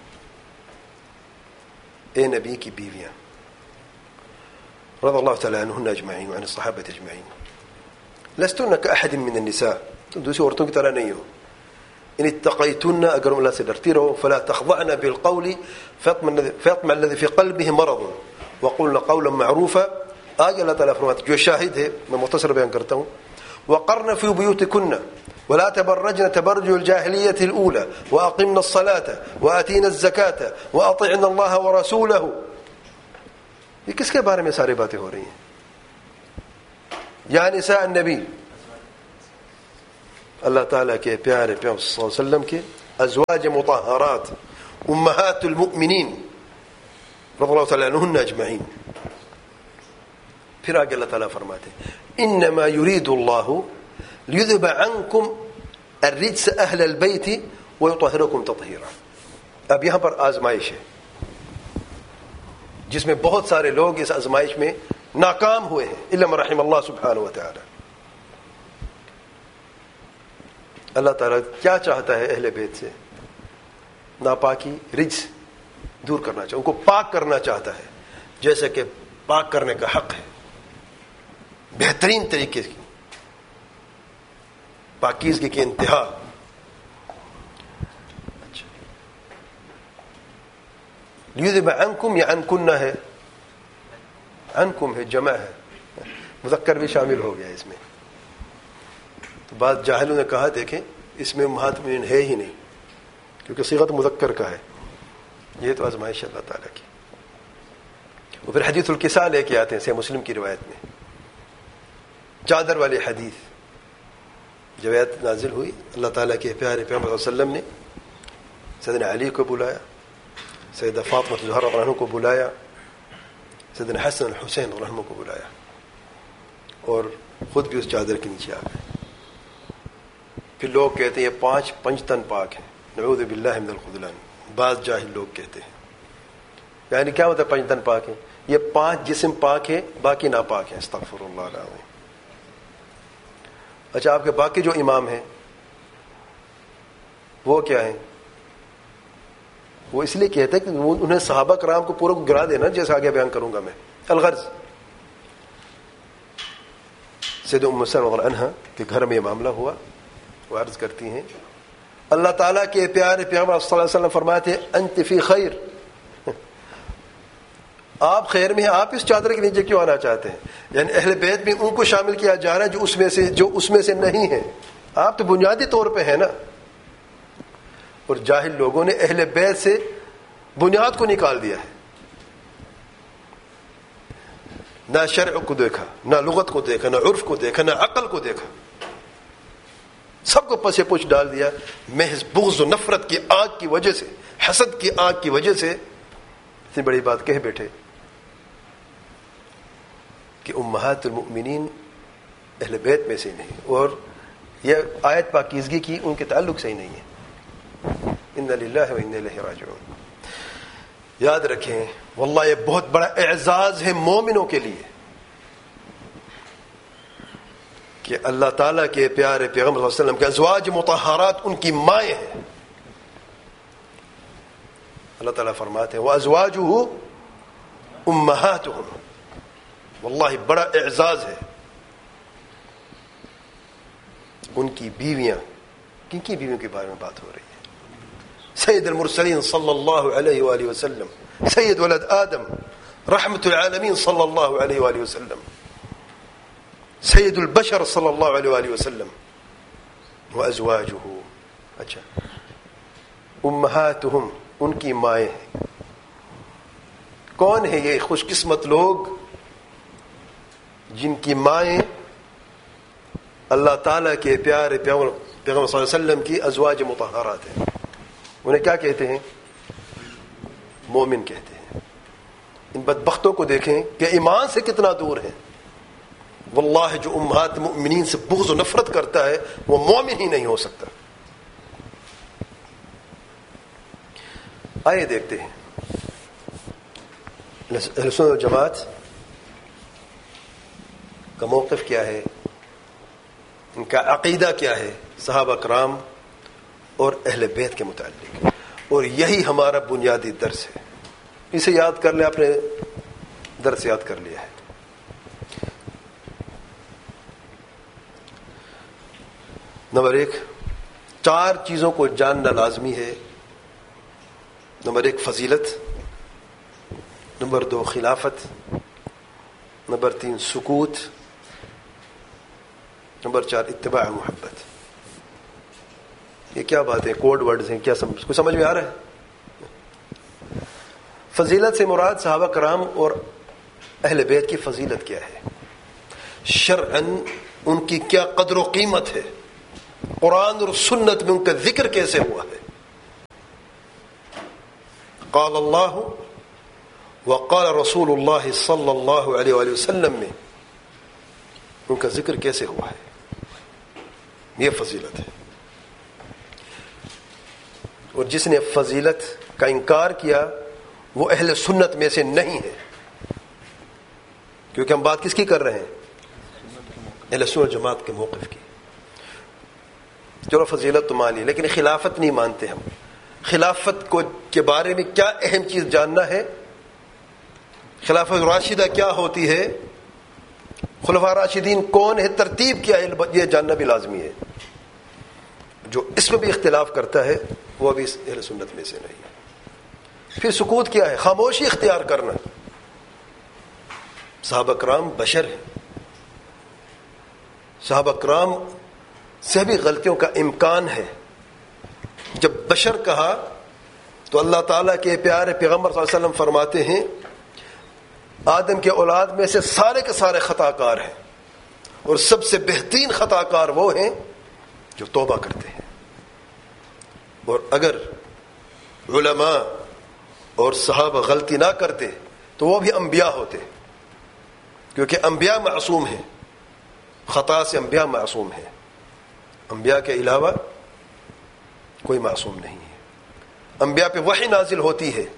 اے نبی کی بیویاں، رضی اللہ تعالیٰ عنہن اجمعین وعن الصحابۃ اجمعین، لستن کاحد من النساء، تم دوسری عورتوں کی طرح نہیں ہو. ان اتقیتن، اگر اللہ سے ڈرتی رہو، فلا تخضعن بالقول فیطمع الذی فی قلبہ مرض وقلن قولا معروفا. آگے اللہ تعالیٰ فرماتے جو شاہد ہے، میں مختصر بیان کرتا ہوں، وقرن فی بیوتکن ولا تبرجن تبرج الجاهلية الأولى وأقمنا الصلاة وآتينا الزكاة وأطعنا الله ورسوله. یہ کس کے بارے میں ساری باتیں ہو رہی ہیں؟ یا نساء النبی، اللہ تعالیٰ کے پیارے پیغمبر صلی اللہ علیہ وسلم کے ازواج مطہرات امہات المؤمنین رضی اللہ تعالیٰ عنہن اجمعین. پھر آگے اللہ تعالیٰ فرماتے ہیں انما یرید اللہ لیذهب عنکم الرجس اہل البیت ویطہرکم تطہیرا. اب یہاں پر آزمائش ہے جس میں بہت سارے لوگ اس آزمائش میں ناکام ہوئے ہیں الا من رحم اللہ سبحانہ و تعالی. اللہ تعالیٰ کیا چاہتا ہے اہل بیت سے؟ ناپاکی رجس دور کرنا چاہتا ہے, ان کو پاک کرنا چاہتا ہے جیسے کہ پاک کرنے کا حق ہے بہترین طریقے کی پاکیزگی کی انتہا. اچھا لیذهب عنکم یا عنکن ہے, عنکم ہے جمع ہے, مذکر بھی شامل ہو گیا اس میں. تو بعض جاہلوں نے کہا دیکھیں اس میں امہات المؤمنین ہے ہی نہیں کیونکہ صیغت مذکر کا ہے. یہ تو آزمائش اللہ تعالیٰ کی. اور پھر حدیث الکساء لے کے آتے ہیں صحیح مسلم کی روایت میں, چادر والی حدیث. جب آیت نازل ہوئی اللہ تعالیٰ کے پیارے پیغمبر صلی اللہ علیہ وسلم نے سیدنا علی کو بلایا, سیدہ فاطمہ الزہرا رضی اللہ عنہا کو بلایا, سیدنا حسن الحسین رضی اللہ عنہ کو بلایا اور خود بھی اس چادر کے نیچے آ گئے. پھر لوگ کہتے ہیں یہ پانچ پنجتن پاک ہیں, نعوذ باللہ من الخذلان. بعض جاہل لوگ کہتے ہیں یعنی کیا مطلب پنجتن پاک ہیں؟ یہ پانچ جسم پاک ہیں باقی ناپاک ہیں. استغفر اللہ العظیم. اچھا آپ کے باقی جو امام ہیں وہ کیا ہیں؟ وہ اس لیے کہتے ہیں کہ انہیں صحابہ کرام کو پورا گرا دینا جیسے آگے بیان کروں گا میں. الغرض سیدہ ام سلمہ رضی اللہ عنہا کے گھر میں یہ معاملہ ہوا. وہ عرض کرتی ہیں اللہ تعالیٰ کے پیارے پیغمبر صلی اللہ علیہ وسلم فرماتے ہیں انت فی خیر, آپ خیر میں ہیں, آپ اس چادر کے نیچے کیوں آنا چاہتے ہیں؟ یعنی اہل بیت میں ان کو شامل کیا جا رہا ہے جو اس میں سے جو اس میں سے نہیں ہے. آپ تو بنیادی طور پہ ہیں نا. اور جاہل لوگوں نے اہل بیت سے بنیاد کو نکال دیا ہے, نہ شرع کو دیکھا, نہ لغت کو دیکھا, نہ عرف کو دیکھا, نہ عقل کو دیکھا, سب کو پسے پوچھ ڈال دیا. محض بغض و نفرت کی آگ کی وجہ سے, حسد کی آگ کی وجہ سے اتنی بڑی بات کہہ بیٹھے کہ امہات المؤمنین اہل بیت میں سے نہیں, اور یہ آیت پاکیزگی کی ان کے تعلق سے ہی نہیں ہے. انا للہ و انا الیہ راجعون. یاد رکھیں واللہ یہ بہت بڑا اعزاز ہے مومنوں کے لیے کہ اللہ تعالیٰ کے پیارے پیغمبر صلی اللہ علیہ وسلم کے ازواج مطہرات ان کی مائیں ہیں. اللہ تعالیٰ فرماتے ہیں وَأَزْوَاجُهُ أُمَّهَاتُهُمْ. واللہ بڑا اعزاز ہے ان کی بیویاں. کن کی بیویوں کے بارے میں بات ہو رہی ہے؟ سید المرسلین صلی اللہ علیہ وآلہ وسلم, سید ولد آدم, رحمت العالمین صلی اللہ علیہ وآلہ وسلم, سید البشر صلی اللہ علیہ وآلہ وسلم. وازواجہ, اچھا امہاتہم ان کی مائیں ہیں. کون ہے یہ خوش قسمت لوگ جن کی مائیں اللہ تعالیٰ کے پیارے پیغمبر پیغمبر صلی اللہ علیہ وسلم کی ازواج مطہرات ہیں؟ انہیں کیا کہتے ہیں؟ مومن کہتے ہیں. ان بدبختوں کو دیکھیں کہ ایمان سے کتنا دور ہیں. واللہ جو امہات مؤمنین سے بغض و نفرت کرتا ہے وہ مومن ہی نہیں ہو سکتا. آئیے دیکھتے ہیں اہل سنت والجماعت کا موقف کیا ہے, ان کا عقیدہ کیا ہے صحابہ کرام اور اہل بیت کے متعلق. اور یہی ہمارا بنیادی درس ہے. اسے یاد کر لیں, آپ نے درس یاد کر لیا ہے. نمبر ایک, چار چیزوں کو جاننا لازمی ہے. نمبر ایک فضیلت, نمبر دو خلافت, نمبر تین سکوت, نمبر چار اتباع محبت. یہ کیا بات ہے؟ کوڈ ورڈز ہیں, کیا سمجھ کو سمجھ میں آ رہا ہے؟ فضیلت سے مراد صحابہ کرام اور اہل بیت کی فضیلت کیا ہے, شرعاً ان کی کیا قدر و قیمت ہے, قرآن اور سنت میں ان کا ذکر کیسے ہوا ہے؟ قال اللہ وقال رسول اللہ صلی اللہ علیہ وآلہ وسلم میں ان کا ذکر کیسے ہوا ہے؟ یہ فضیلت ہے. اور جس نے فضیلت کا انکار کیا وہ اہل سنت میں سے نہیں ہے. کیونکہ ہم بات کس کی کر رہے ہیں؟ اہل سنت جماعت کے موقف کی. چلو فضیلت تو مانی لیکن خلافت نہیں مانتے ہم. خلافت کو کے بارے میں کیا اہم چیز جاننا ہے؟ خلافت راشدہ کیا ہوتی ہے؟ خلفاء راشدین کون ہے؟ ترتیب کیا ہے؟ یہ جاننا بھی لازمی ہے. جو اس میں بھی اختلاف کرتا ہے وہ بھی اہل سنت میں سے نہیں ہے. پھر سکوت کیا ہے؟ خاموشی اختیار کرنا. صحابہ کرام بشر ہیں. صحابہ کرام سے بھی غلطیوں کا امکان ہے. جب بشر کہا تو اللہ تعالیٰ کے پیارے پیغمبر صلی اللہ علیہ وسلم فرماتے ہیں آدم کے اولاد میں سے سارے کے سارے خطا کار ہیں اور سب سے بہترین خطا کار وہ ہیں جو توبہ کرتے ہیں. اور اگر علماء اور صحابہ غلطی نہ کرتے تو وہ بھی انبیاء ہوتے, کیونکہ انبیاء معصوم ہیں, خطا سے انبیاء معصوم ہیں. انبیاء کے علاوہ کوئی معصوم نہیں ہے. انبیاء پہ وحی نازل ہوتی ہے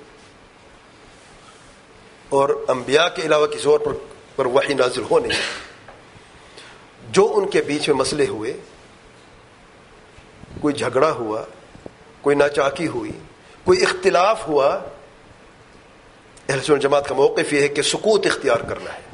اور انبیاء کے علاوہ کسی اور پر, پر وحی نازل ہو نہیں. جو ان کے بیچ میں مسئلے ہوئے, کوئی جھگڑا ہوا, کوئی ناچاکی ہوئی, کوئی اختلاف ہوا, اہل سنت جماعت کا موقف یہ ہے کہ سکوت اختیار کرنا ہے.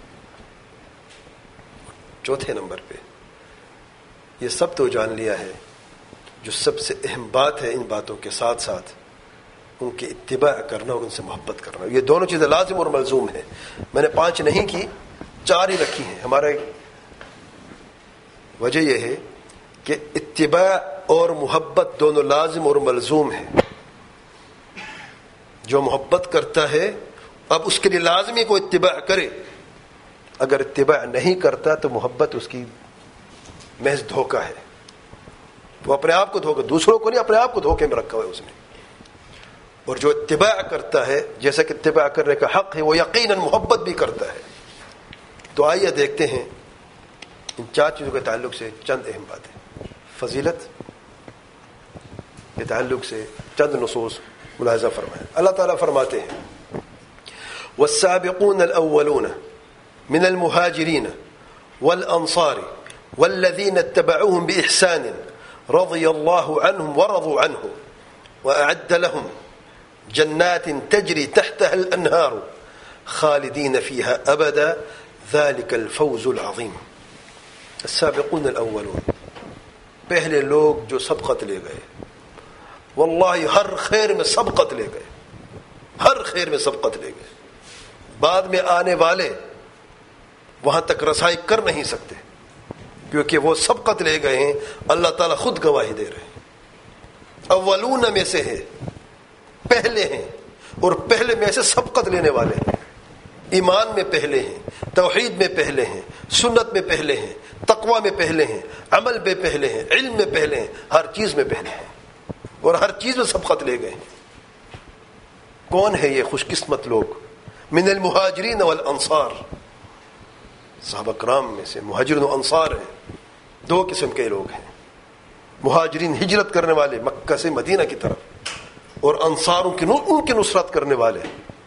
چوتھے نمبر پہ یہ سب تو جان لیا ہے. جو سب سے اہم بات ہے ان باتوں کے ساتھ ساتھ ان کی اتباع کرنا اور ان سے محبت کرنا. یہ دونوں چیزیں لازم اور ملزوم ہیں. میں نے پانچ نہیں کی, چار ہی رکھی ہیں. ہمارا وجہ یہ ہے کہ اتباع اور محبت دونوں لازم اور ملزوم ہیں. جو محبت کرتا ہے اب اس کے لیے لازمی کو اتباع کرے. اگر اتباع نہیں کرتا تو محبت اس کی محض دھوکہ ہے. وہ اپنے آپ کو دھوکہ, دوسروں کو نہیں, اپنے آپ کو دھوکے میں رکھا ہوا ہے اس نے. اور جو اتباع کرتا ہے, جیسا کہ اتباع کرنے کا حق ہے, وہ یقیناً محبت بھی کرتا ہے. تو آئیے دیکھتے ہیں ان چار چیزوں کے تعلق سے چند اہم باتیں. فضیلت کے تعلق سے چند نصوص ملاحظہ فرمائیں. اللہ تعالیٰ فرماتے ہیں والسابقون الاولون من المهاجرين والانصار والذين اتبعوهم باحسان رضي الله عنهم ورضوا عنه واعد لهم جنات تجري تحتها الانهار خالدين فيها ابدا ذلك الفوز العظيم. السابقون الاولون, پہلے لوگ جو سبقت لے گئے. واللہ ہر خیر میں سبقت لے گئے, ہر خیر میں سبقت لے گئے. بعد میں آنے والے وہاں تک رسائی کر نہیں سکتے کیونکہ وہ سبقت لے گئے ہیں. اللہ تعالیٰ خود گواہی دے رہے ہیں. اولون میں سے ہے, پہلے ہیں, اور پہلے میں سے سبقت لینے والے ہیں. ایمان میں پہلے ہیں, توحید میں پہلے ہیں, سنت میں پہلے ہیں, تقوی میں پہلے ہیں, عمل میں پہلے ہیں, علم میں پہلے ہیں, ہر چیز میں پہلے ہیں, اور ہر چیز میں سبقت لے گئے ہیں. کون ہے یہ خوش قسمت لوگ؟ من المہاجرین والانصار, صحابہ کرام میں سے مہاجرین و انصار ہیں. دو قسم کے لوگ ہیں. مہاجرین ہجرت کرنے والے مکہ سے مدینہ کی طرف, اور انصاروں کی ان کی نصرت کرنے والے.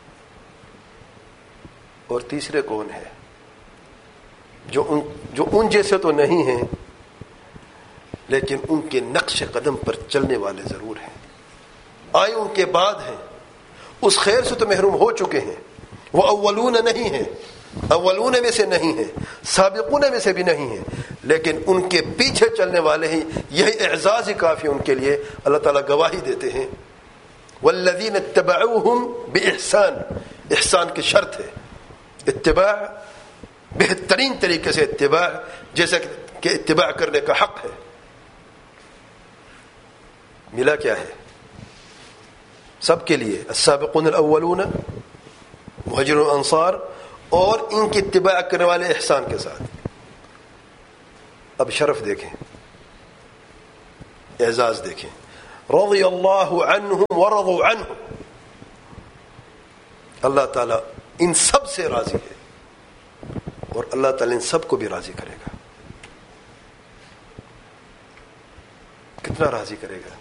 اور تیسرے کون ہے؟ جو ان جو ان جیسے تو نہیں ہیں لیکن ان کے نقش قدم پر چلنے والے ضرور ہیں. آئے ان کے بعد ہیں, اس خیر سے تو محروم ہو چکے ہیں. وہ اولون نہیں ہیں, اولون میں سے نہیں ہیں, سابقون میں سے بھی نہیں ہیں, لیکن ان کے پیچھے چلنے والے ہیں. یہی اعزاز ہی کافی ان کے لیے. اللہ تعالیٰ گواہی دیتے ہیں والذین اتبعوہم باحسان. احسان کی شرط ہے اتباع, بہترین طریقے سے اتباع, جیسا کہ اتباع کرنے کا حق ہے. ملا کیا ہے سب کے لیے؟ السابقون الاولون, مہاجرون انصار, اور ان کی اتباع کرنے والے احسان کے ساتھ. اب شرف دیکھیں, اعزاز دیکھیں، رضی اللہ عنہم ورضوا عنہ، اللہ تعالیٰ ان سب سے راضی ہے اور اللہ تعالیٰ ان سب کو بھی راضی کرے گا. کتنا راضی کرے گا؟